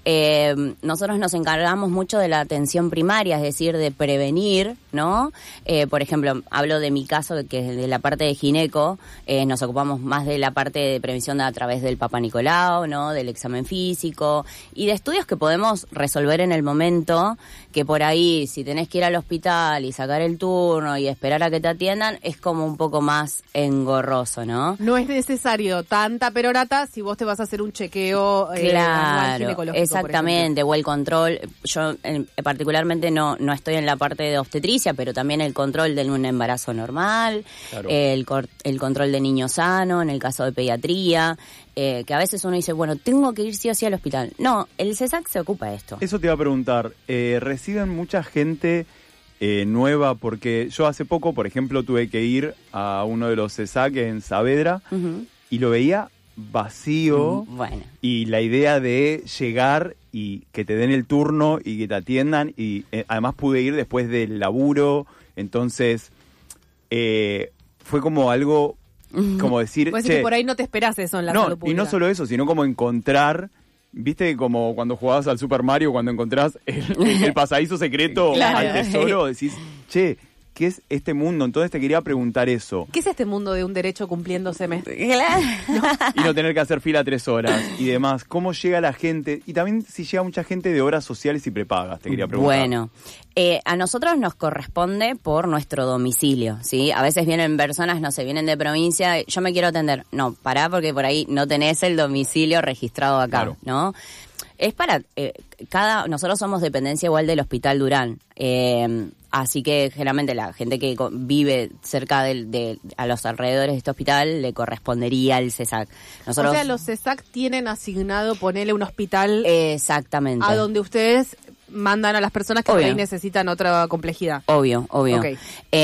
Speaker 23: Eh, nosotros nos encargamos mucho de la atención primaria, es decir, de prevenir, ¿no? Eh, por ejemplo, hablo de mi caso, que es de la parte de gineco, eh, nos ocupamos más de la parte de prevención a través del Papa Nicolau, ¿no? Del examen físico y de estudios que podemos resolver en el momento, que por ahí, si tenés que ir al hospital y sacar el turno y esperar a que te atiendan, es como un poco más engorroso, ¿no?
Speaker 3: No es necesario tanta perorata si vos te vas a hacer un chequeo eh,
Speaker 23: claro,
Speaker 3: ginecológico,
Speaker 23: exactamente, o el control. Yo en, particularmente no no estoy en la parte de obstetricia, pero también el control de un embarazo normal, claro. el, el control de niño sano, en el caso de pediatría. Eh, que a veces uno dice, bueno, tengo que ir sí o sí al hospital. No, el CESAC se ocupa de esto.
Speaker 4: Eso te iba a preguntar, eh, ¿reciben mucha gente eh, nueva? Porque yo hace poco, por ejemplo, tuve que ir a uno de los CESAC en Saavedra uh-huh. y lo veía vacío.
Speaker 23: Mm, bueno.
Speaker 4: Y la idea de llegar y que te den el turno y que te atiendan, y eh, además pude ir después del laburo, entonces eh, fue como algo... Como decir,
Speaker 3: pues
Speaker 4: che,
Speaker 3: que por ahí no te esperás eso en la
Speaker 4: no,
Speaker 3: salud pública.
Speaker 4: Y no solo eso, sino como encontrar, viste, como cuando jugabas al Super Mario, cuando encontrás el, el, el pasadizo secreto claro. al tesoro, decís, che, ¿qué es este mundo? Entonces te quería preguntar eso.
Speaker 3: ¿Qué es este mundo de un derecho cumpliéndoseme?
Speaker 23: Claro.
Speaker 3: ¿No?
Speaker 4: Y no tener que hacer fila tres horas y demás. ¿Cómo llega la gente? Y también si llega mucha gente de horas sociales y prepagas, te quería preguntar.
Speaker 23: Bueno, eh, a nosotros nos corresponde por nuestro domicilio, ¿sí? A veces vienen personas, no sé, vienen de provincia, yo me quiero atender. No, pará, porque por ahí no tenés el domicilio registrado acá, claro. ¿no? Es para, eh, cada, nosotros somos dependencia igual del Hospital Durán, eh, así que generalmente la gente que vive cerca del, de, a los alrededores de este hospital le correspondería el CESAC. Nosotros,
Speaker 3: o sea, los CESAC tienen asignado ponerle un hospital
Speaker 23: exactamente
Speaker 3: a donde ustedes mandan a las personas que por ahí necesitan otra complejidad.
Speaker 23: Obvio, obvio.
Speaker 3: Okay.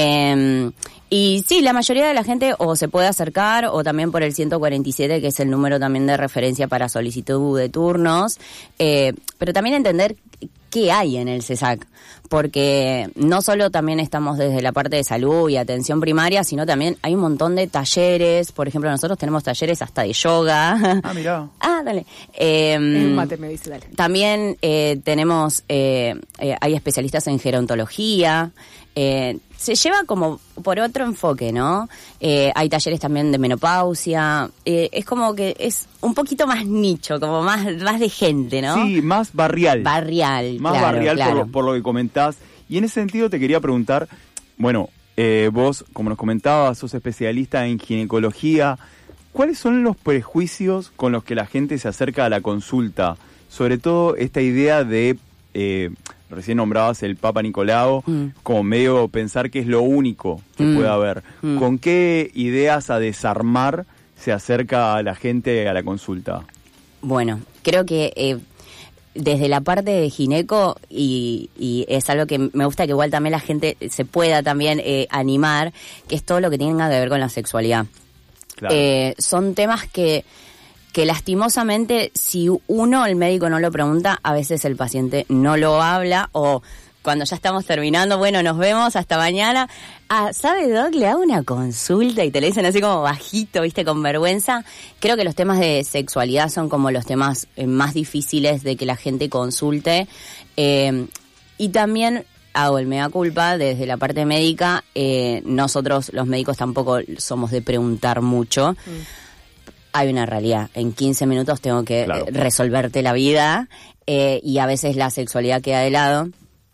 Speaker 23: Eh, y sí, la mayoría de la gente o se puede acercar o también por el ciento cuarenta y siete, que es el número también de referencia para solicitud de turnos, eh, pero también entender qué hay en el CESAC, porque no solo también estamos desde la parte de salud y atención primaria, sino también hay un montón de talleres. Por ejemplo, nosotros tenemos talleres hasta de yoga.
Speaker 4: Ah, mirá.
Speaker 23: Ah, dale. Eh,
Speaker 3: un mate me dice, dale.
Speaker 23: También eh, tenemos, eh, eh, hay especialistas en gerontología. Eh, se lleva como por otro enfoque, ¿no? Eh, hay talleres también de menopausia. Eh, es como que es un poquito más nicho, como más, más de gente, ¿no?
Speaker 4: Sí, más barrial.
Speaker 23: Barrial,
Speaker 4: Más
Speaker 23: claro,
Speaker 4: barrial
Speaker 23: claro.
Speaker 4: Por, lo, por lo que comentás. Y en ese sentido te quería preguntar, bueno, eh, vos, como nos comentabas, sos especialista en ginecología. ¿Cuáles son los prejuicios con los que la gente se acerca a la consulta? Sobre todo esta idea de... Eh, recién nombrabas el Papa Nicolau, mm. como medio pensar que es lo único que mm. puede haber. Mm. ¿Con qué ideas a desarmar se acerca a la gente a la consulta?
Speaker 23: Bueno, creo que eh, desde la parte de gineco, y, y es algo que me gusta que igual también la gente se pueda también eh, animar, que es todo lo que tenga que ver con la sexualidad. Claro. Eh, son temas que... que lastimosamente si uno, el médico, no lo pregunta, a veces el paciente no lo habla, o cuando ya estamos terminando, bueno, nos vemos, hasta mañana. Ah, ¿sabe, Doc? Le hago una consulta y te le dicen así como bajito, ¿viste? Con vergüenza. Creo que los temas de sexualidad son como los temas eh, más difíciles de que la gente consulte. Eh, y también... hago el mea culpa, desde la parte médica, eh, nosotros los médicos tampoco somos de preguntar mucho. Mm. Hay una realidad, en quince minutos tengo que claro. eh, resolverte la vida, eh, y a veces la sexualidad queda de lado.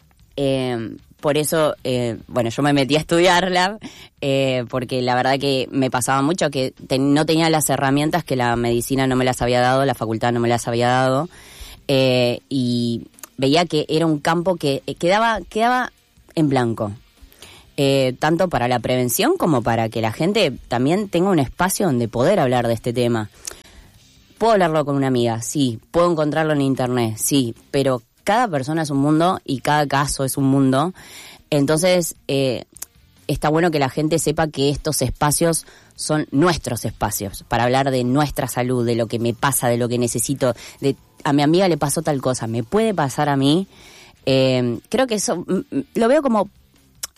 Speaker 23: Eh, por eso, eh, bueno, yo me metí a estudiarla, eh, porque la verdad que me pasaba mucho que te, no tenía las herramientas que la medicina no me las había dado, la facultad no me las había dado, eh, y veía que era un campo que quedaba, quedaba en blanco. Eh, tanto para la prevención como para que la gente también tenga un espacio donde poder hablar de este tema. ¿Puedo hablarlo con una amiga? Sí. ¿Puedo encontrarlo en internet? Sí. Pero cada persona es un mundo y cada caso es un mundo. Entonces, eh, está bueno que la gente sepa que estos espacios son nuestros espacios para hablar de nuestra salud, de lo que me pasa, de lo que necesito. De a mi amiga le pasó tal cosa, ¿me puede pasar a mí? Eh, creo que eso mm, lo veo como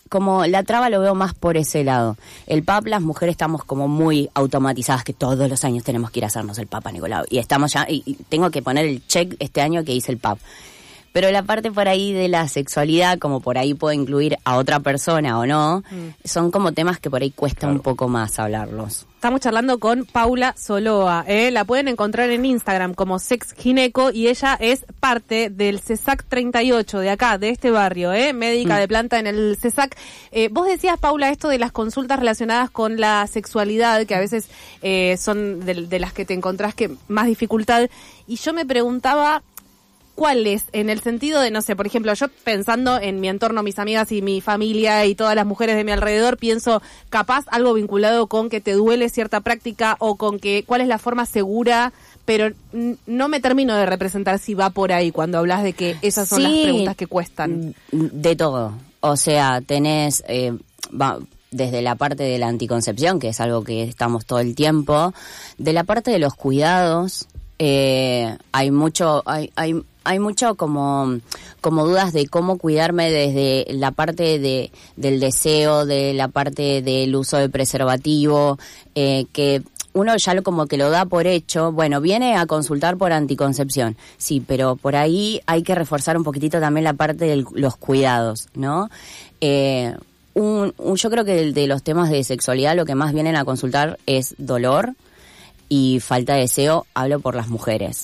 Speaker 23: como la traba lo veo más por ese lado. El P A P, las mujeres estamos como muy automatizadas, que todos los años tenemos que ir a hacernos el Papa Nicolau. Y estamos ya, y, y tengo que poner el check este año que hice el P A P. Pero la parte por ahí de la sexualidad, como por ahí puedo incluir a otra persona o no, mm. son como temas que por ahí cuesta claro. un poco más hablarlos.
Speaker 3: Estamos charlando con Paula Soloa, ¿eh? La pueden encontrar en Instagram como Sex Gineco y ella es parte del CESAC treinta y ocho de acá, de este barrio, ¿eh? Médica mm. de planta en el CESAC. Eh, vos decías, Paula, esto de las consultas relacionadas con la sexualidad, que a veces eh, son de, de las que te encontrás que más dificultad, y yo me preguntaba... ¿Cuál es? En el sentido de, no sé, por ejemplo, yo pensando en mi entorno, mis amigas y mi familia y todas las mujeres de mi alrededor, pienso capaz algo vinculado con que te duele cierta práctica o con que cuál es la forma segura, pero n- no me termino de representar si va por ahí cuando hablas de que esas son
Speaker 23: sí,
Speaker 3: las preguntas que cuestan.
Speaker 23: De todo. O sea, tenés... Eh, va, desde la parte de la anticoncepción, que es algo que estamos todo el tiempo, de la parte de los cuidados, eh, hay mucho... hay, hay Hay mucho como como dudas de cómo cuidarme desde la parte de del deseo, de la parte del uso de preservativo, eh, que uno ya lo como que lo da por hecho. Bueno, viene a consultar por anticoncepción, sí, pero por ahí hay que reforzar un poquitito también la parte de los cuidados, ¿no? Eh, un, un, yo creo que de, de los temas de sexualidad lo que más vienen a consultar es dolor y falta de deseo. Hablo por las mujeres.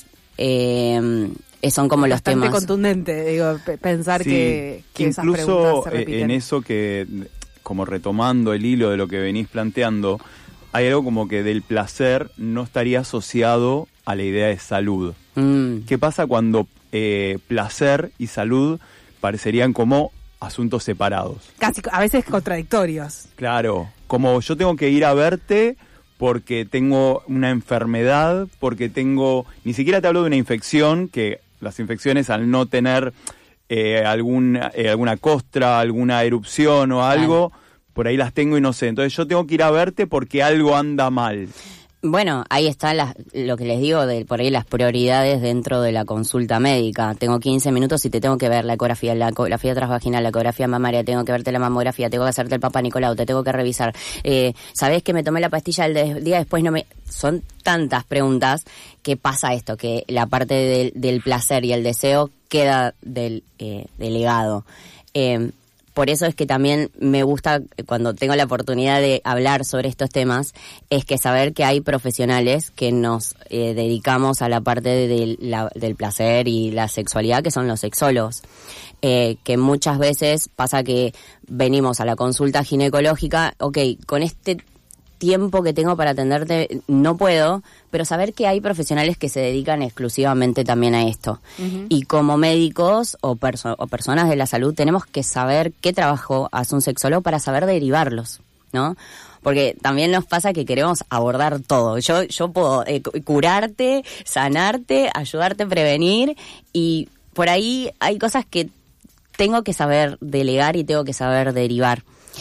Speaker 23: Eh, son como los
Speaker 3: Bastante
Speaker 23: temas.
Speaker 3: Bastante contundente, digo, p- pensar
Speaker 4: sí,
Speaker 3: que, que esas
Speaker 4: incluso
Speaker 3: preguntas se repiten.
Speaker 4: En eso que, como retomando el hilo de lo que venís planteando, hay algo como que del placer no estaría asociado a la idea de salud. Mm. ¿Qué pasa cuando eh, placer y salud parecerían como asuntos separados?
Speaker 3: Casi, a veces contradictorios.
Speaker 4: Claro, como yo tengo que ir a verte porque tengo una enfermedad, porque tengo... Ni siquiera te hablo de una infección, que las infecciones al no tener eh, algún, eh, alguna costra, alguna erupción o algo, claro. por ahí las tengo y no sé. Entonces yo tengo que ir a verte porque algo anda mal.
Speaker 23: Bueno, ahí está la, lo que les digo de por ahí las prioridades dentro de la consulta médica. Tengo quince minutos y te tengo que ver la ecografía, la ecografía transvaginal, la ecografía mamaria, tengo que verte la mamografía, tengo que hacerte el Papa Nicolau, te tengo que revisar. Eh, ¿Sabés que me tomé la pastilla el de, día después? No me... Son tantas preguntas que pasa esto, que la parte del, del placer y el deseo queda del eh, delegado. Eh, Por eso es que también me gusta, cuando tengo la oportunidad de hablar sobre estos temas, es que saber que hay profesionales que nos eh, dedicamos a la parte de, de la, del placer y la sexualidad, que son los sexólogos. Eh, que muchas veces pasa que venimos a la consulta ginecológica, ok, con este tiempo que tengo para atenderte no puedo, pero saber que hay profesionales que se dedican exclusivamente también a esto. Uh-huh. Y como médicos o, perso- o personas de la salud tenemos que saber qué trabajo hace un sexólogo para saber derivarlos, ¿no? Porque también nos pasa que queremos abordar todo. Yo yo puedo eh, curarte, sanarte, ayudarte a prevenir, y por ahí hay cosas que tengo que saber delegar y tengo que saber derivar.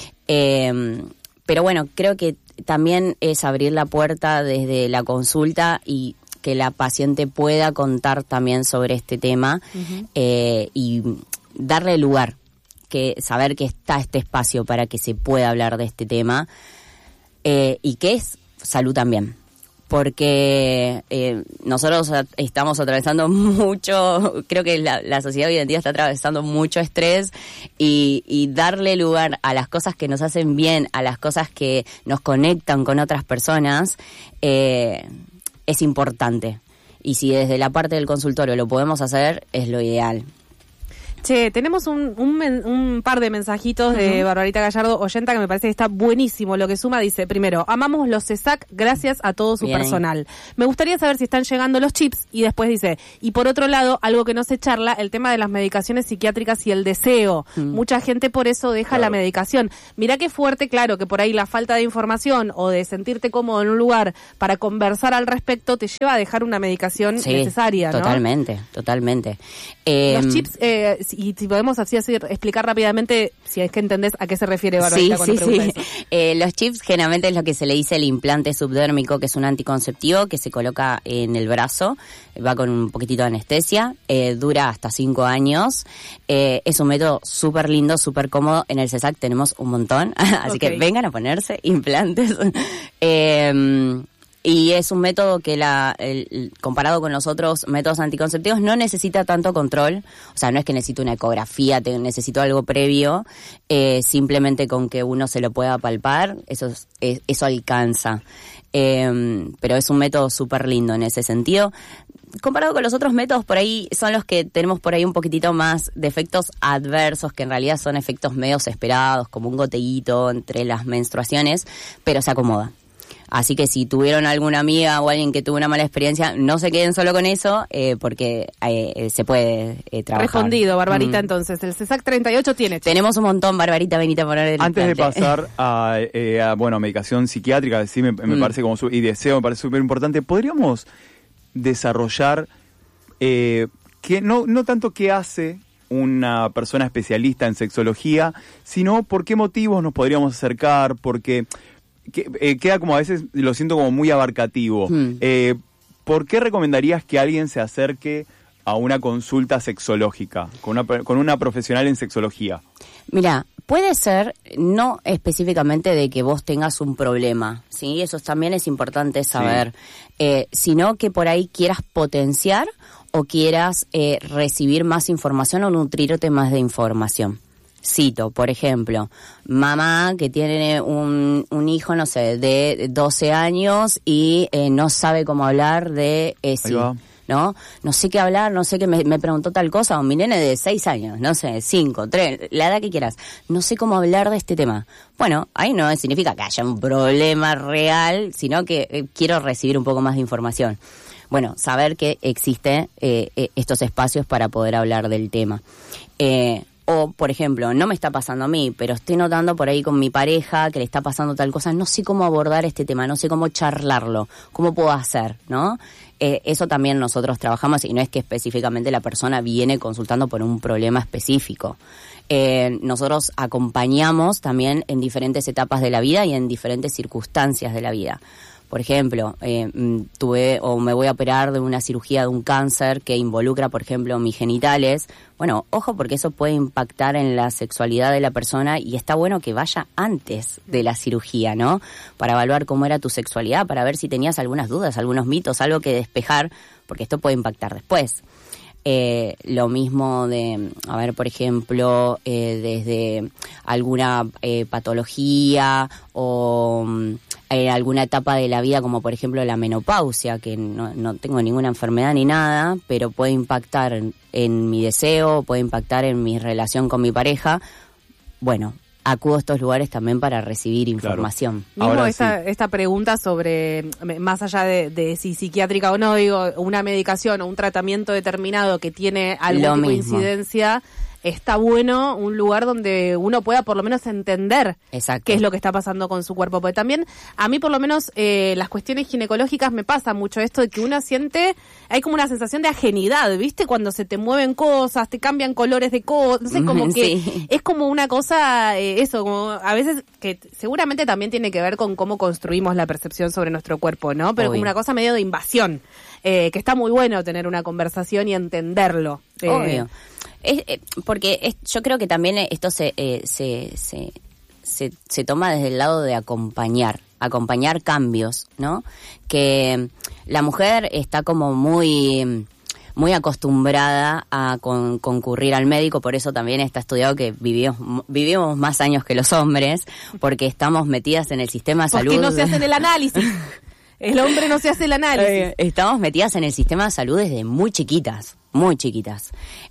Speaker 23: Eh, pero bueno, creo que también es abrir la puerta desde la consulta y que la paciente pueda contar también sobre este tema, uh-huh. eh, y darle lugar, que saber que está este espacio para que se pueda hablar de este tema, eh, y que es salud también. Porque eh, nosotros estamos atravesando mucho, creo que la, la sociedad hoy en día está atravesando mucho estrés, y, y darle lugar a las cosas que nos hacen bien, a las cosas que nos conectan con otras personas, eh, es importante. Y si desde la parte del consultorio lo podemos hacer, es lo ideal.
Speaker 3: Che, tenemos un, un, men, un par de mensajitos uh-huh. de Barbarita Gallardo, oyenta, que me parece que está buenísimo lo que suma. Dice, primero, amamos los CESAC, gracias a todo su Bien. personal. Me gustaría saber si están llegando los chips. Y después dice, y por otro lado, algo que no se charla, el tema de las medicaciones psiquiátricas y el deseo. Uh-huh. Mucha gente por eso deja claro. la medicación. Mirá qué fuerte, claro, que por ahí la falta de información o de sentirte cómodo en un lugar para conversar al respecto te lleva a dejar una medicación
Speaker 23: sí,
Speaker 3: necesaria, ¿no?
Speaker 23: totalmente, totalmente. Eh,
Speaker 3: los chips... Eh, y si podemos así, así explicar rápidamente, si es que entendés a qué se refiere Barbarita
Speaker 23: sí,
Speaker 3: cuando
Speaker 23: sí,
Speaker 3: pregunta
Speaker 23: sí.
Speaker 3: eso.
Speaker 23: Eh, los chips generalmente es lo que se le dice el implante subdérmico, que es un anticonceptivo que se coloca en el brazo, va con un poquitito de anestesia, eh, dura hasta cinco años, eh, es un método súper lindo, súper cómodo. En el CESAC tenemos un montón, así okay. que vengan a ponerse implantes. eh, Y es un método que, la el, comparado con los otros métodos anticonceptivos, no necesita tanto control. O sea, no es que necesito una ecografía, te, necesito algo previo. Eh, simplemente con que uno se lo pueda palpar, eso, es, eso alcanza. Eh, pero es un método súper lindo en ese sentido. Comparado con los otros métodos, por ahí son los que tenemos por ahí un poquitito más de efectos adversos, que en realidad son efectos medios esperados, como un goteíto entre las menstruaciones, pero se acomoda. Así que si tuvieron alguna amiga o alguien que tuvo una mala experiencia, no se queden solo con eso, eh, porque eh, se puede eh, trabajar.
Speaker 3: Respondido, Barbarita,
Speaker 23: mm.
Speaker 3: entonces. El CESAC treinta y ocho tiene.
Speaker 23: Tenemos un montón, Barbarita, venite a poner el
Speaker 4: Antes
Speaker 23: implante.
Speaker 4: de pasar a, eh, a, bueno, medicación psiquiátrica, sí me, me mm. parece como, su, y deseo, me parece súper importante, ¿podríamos desarrollar, eh, que no, no tanto qué hace una persona especialista en sexología, sino por qué motivos nos podríamos acercar? Porque que, eh, queda como a veces, lo siento como muy abarcativo. Mm. Eh, ¿Por qué recomendarías que alguien se acerque a una consulta sexológica con una, con una profesional en sexología?
Speaker 23: Mira, puede ser no específicamente de que vos tengas un problema, ¿sí? Eso también es importante saber, sí. eh, sino que por ahí quieras potenciar o quieras eh, recibir más información o nutrirte más de información. Cito, por ejemplo, mamá que tiene un, un hijo, no sé, de doce años y eh, no sabe cómo hablar de E S I, ¿no? No sé qué hablar, no sé qué, me, me preguntó tal cosa, o mi nene de seis años, no sé, cinco, tres, la edad que quieras, no sé cómo hablar de este tema. Bueno, ahí no significa que haya un problema real, sino que eh, quiero recibir un poco más de información. Bueno, saber que existen eh, eh, estos espacios para poder hablar del tema. Eh, O, por ejemplo, no me está pasando a mí, pero estoy notando por ahí con mi pareja que le está pasando tal cosa, no sé cómo abordar este tema, no sé cómo charlarlo, cómo puedo hacer, ¿no? Eh, eso también nosotros trabajamos, y no es que específicamente la persona viene consultando por un problema específico. Eh, nosotros acompañamos también en diferentes etapas de la vida y en diferentes circunstancias de la vida. Por ejemplo, eh, tuve o me voy a operar de una cirugía de un cáncer que involucra, por ejemplo, mis genitales. Bueno, ojo, porque eso puede impactar en la sexualidad de la persona y está bueno que vaya antes de la cirugía, ¿no? Para evaluar cómo era tu sexualidad, para ver si tenías algunas dudas, algunos mitos, algo que despejar, porque esto puede impactar después. Eh, lo mismo de, a ver, por ejemplo, eh, desde alguna eh, patología o eh, alguna etapa de la vida, como por ejemplo la menopausia, que no, no tengo ninguna enfermedad ni nada, pero puede impactar en, en mi deseo, puede impactar en mi relación con mi pareja. Bueno, acudo a estos lugares también para recibir información.
Speaker 3: Claro. Mismo esta, sí. esta pregunta sobre, más allá de, de si psiquiátrica o no, digo, una medicación o un tratamiento determinado que tiene algún tipo de incidencia, está bueno un lugar donde uno pueda por lo menos entender Exacto. qué es lo que está pasando con su cuerpo. Porque también, a mí por lo menos, eh, las cuestiones ginecológicas me pasa mucho esto de que uno siente, hay como una sensación de ajenidad, ¿viste? Cuando se te mueven cosas, te cambian colores de cosas, no sé, como que sí. es como una cosa, eh, eso, como a veces que seguramente también tiene que ver con cómo construimos la percepción sobre nuestro cuerpo, ¿no? Pero Obvio. Como una cosa medio de invasión, eh, que está muy bueno tener una conversación y entenderlo. Eh,
Speaker 23: Obvio. Es, eh, porque es, yo creo que también esto se, eh, se, se, se, se toma desde el lado de acompañar, acompañar cambios, ¿no? Que la mujer está como muy, muy acostumbrada a con, concurrir al médico, por eso también está estudiado que vivimos, vivimos más años que los hombres, porque estamos metidas en el sistema de salud.
Speaker 3: Porque no se hacen el análisis. El hombre no se hace el análisis.
Speaker 23: Estamos metidas en el sistema de salud desde muy chiquitas. Muy chiquitas.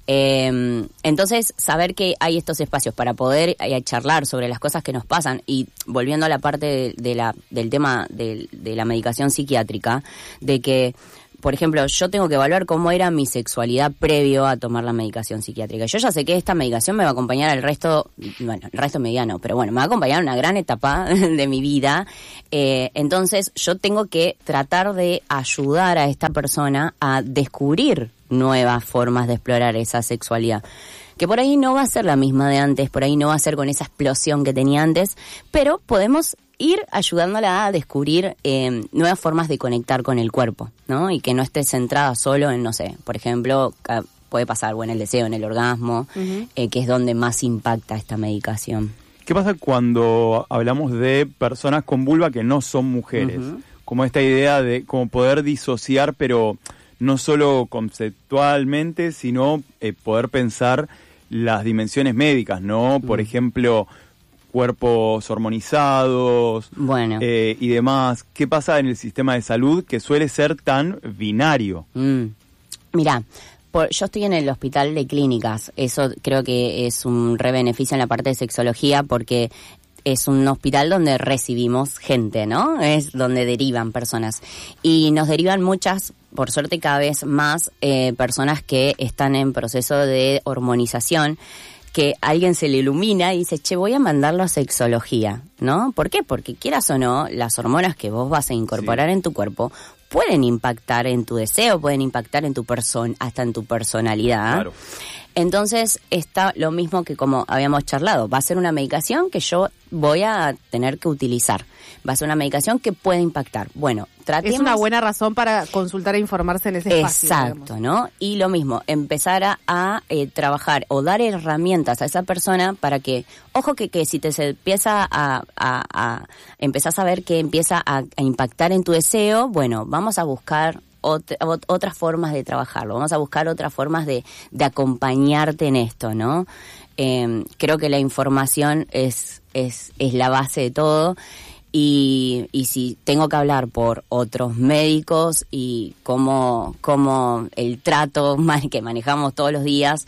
Speaker 23: Eh, entonces, saber que hay estos espacios para poder eh, charlar sobre las cosas que nos pasan, y volviendo a la parte de, de la, del tema de, de la medicación psiquiátrica, de que, por ejemplo, yo tengo que evaluar cómo era mi sexualidad previo a tomar la medicación psiquiátrica. Yo ya sé que esta medicación me va a acompañar el resto, bueno, el resto mediano, pero bueno, me va a acompañar una gran etapa de mi vida. Eh, entonces, yo tengo que tratar de ayudar a esta persona a descubrir nuevas formas de explorar esa sexualidad. que por ahí no va a ser la misma de antes, por ahí no va a ser con esa explosión que tenía antes, pero podemos ir ayudándola a descubrir eh, nuevas formas de conectar con el cuerpo, ¿no? Y que no esté centrada solo en, no sé, por ejemplo, puede pasar, bueno, el deseo, en el orgasmo, uh-huh. eh, que es donde más impacta esta medicación.
Speaker 4: ¿Qué pasa cuando hablamos de personas con vulva que no son mujeres? Uh-huh. Como esta idea de como poder disociar, pero no solo conceptualmente, sino eh, poder pensar las dimensiones médicas, ¿no? Por uh-huh. ejemplo, cuerpos hormonizados,
Speaker 23: bueno.
Speaker 4: eh, y demás. ¿Qué pasa en el sistema de salud que suele ser tan binario?
Speaker 23: Mm. Mirá, por, yo estoy en el hospital de clínicas. Eso creo que es un re beneficio en la parte de sexología porque es un hospital donde recibimos gente, ¿no? Es donde derivan personas. Y nos derivan muchas, por suerte cada vez más, eh, personas que están en proceso de hormonización, que a alguien se le ilumina y dice, che, voy a mandarlo a sexología, ¿no? ¿Por qué? Porque quieras o no, las hormonas que vos vas a incorporar sí. en tu cuerpo pueden impactar en tu deseo, pueden impactar en tu persona, hasta en tu personalidad.
Speaker 4: Claro.
Speaker 23: Entonces está lo mismo que como habíamos charlado, va a ser una medicación que yo voy a tener que utilizar, va a ser una medicación que puede impactar. Bueno, tratemos...
Speaker 3: Es una buena razón para consultar e informarse en ese espacio.
Speaker 23: Exacto, digamos. ¿No? Y lo mismo, empezar a, a eh, trabajar o dar herramientas a esa persona para que, ojo que, que si te se empieza a, a, a empezás a ver que empieza a, a impactar en tu deseo, bueno, vamos a buscar Ot- otras formas de trabajarlo, vamos a buscar otras formas de, de acompañarte en esto, ¿no? Eh, creo que la información es, es, es la base de todo y, y si tengo que hablar por otros médicos y cómo, cómo el trato que manejamos todos los días,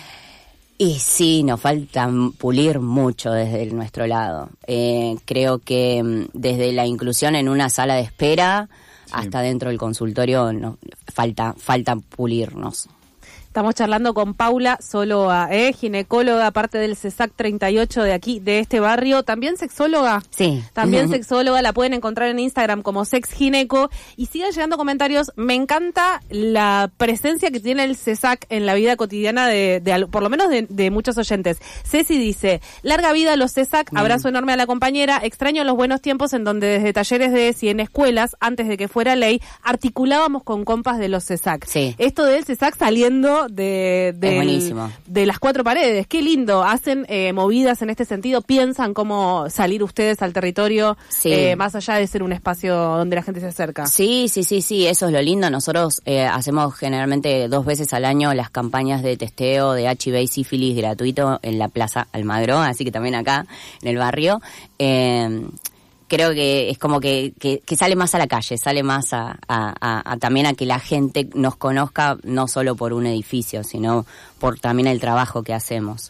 Speaker 23: y sí, nos falta pulir mucho desde nuestro lado. Eh, creo que desde la inclusión en una sala de espera hasta dentro del consultorio no, falta falta pulirnos.
Speaker 3: Estamos charlando con Paula Soloa, ¿eh? Ginecóloga, parte del CESAC treinta y ocho de aquí, de este barrio. ¿También sexóloga?
Speaker 23: Sí.
Speaker 3: También sexóloga, la pueden encontrar en Instagram como sexgineco. Y siguen llegando comentarios. Me encanta la presencia que tiene el CESAC en la vida cotidiana de, de por lo menos de, de muchos oyentes. Ceci dice, larga vida a los CESAC, mm. abrazo enorme a la compañera, extraño los buenos tiempos en donde desde talleres de ESI en escuelas, antes de que fuera ley, articulábamos con compas de los CESAC.
Speaker 23: Sí.
Speaker 3: Esto del CESAC saliendo de, de, de las cuatro paredes, qué lindo, hacen eh, movidas en este sentido, piensan cómo salir ustedes al territorio,
Speaker 23: sí.
Speaker 3: eh, más allá de ser un espacio donde la gente se acerca.
Speaker 23: Sí, sí, sí, sí, eso es lo lindo. Nosotros eh, hacemos generalmente dos veces al año las campañas de testeo de H I V y sífilis gratuito en la Plaza Almagro, así que también acá en el barrio. Eh, creo que es como que, que, que sale más a la calle, sale más a, a, a, a también a que la gente nos conozca, no solo por un edificio, sino por también el trabajo que hacemos.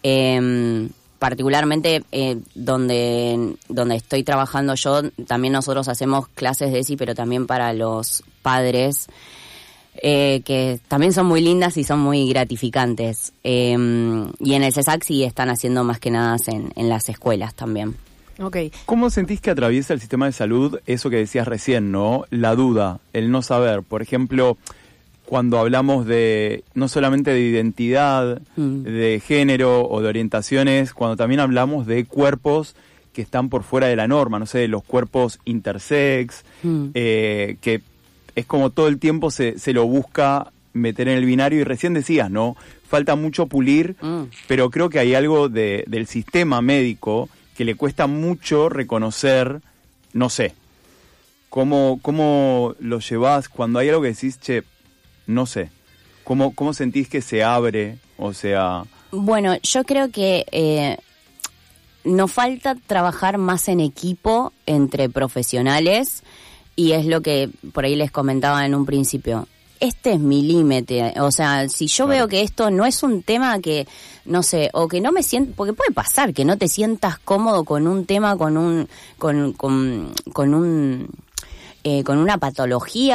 Speaker 23: Eh, particularmente eh, donde donde estoy trabajando yo, también nosotros hacemos clases de ESI, pero también para los padres, eh, que también son muy lindas y son muy gratificantes. Eh, y en el CESAC sí están haciendo más que nada en, en las escuelas también.
Speaker 3: Okay.
Speaker 4: ¿Cómo sentís que atraviesa el sistema de salud eso que decías recién, ¿no? La duda, el no saber. Por ejemplo, cuando hablamos de no solamente de identidad, mm. de género o de orientaciones, cuando también hablamos de cuerpos que están por fuera de la norma, no sé, los cuerpos intersex, mm. eh, que es como todo el tiempo se, se lo busca meter en el binario, y recién decías, ¿no? Falta mucho pulir, mm. pero creo que hay algo de, del sistema médico que le cuesta mucho reconocer, no sé, cómo, cómo lo llevás cuando hay algo que decís, che, no sé, cómo, cómo sentís que se abre, o sea...
Speaker 23: Bueno, yo creo que eh, nos falta trabajar más en equipo entre profesionales, y es lo que por ahí les comentaba en un principio. Este es mi límite, o sea, si yo claro. veo que esto no es un tema que, no sé, o que no me siento, porque puede pasar que no te sientas cómodo con un tema, con un, con, con, con un, eh, con una patología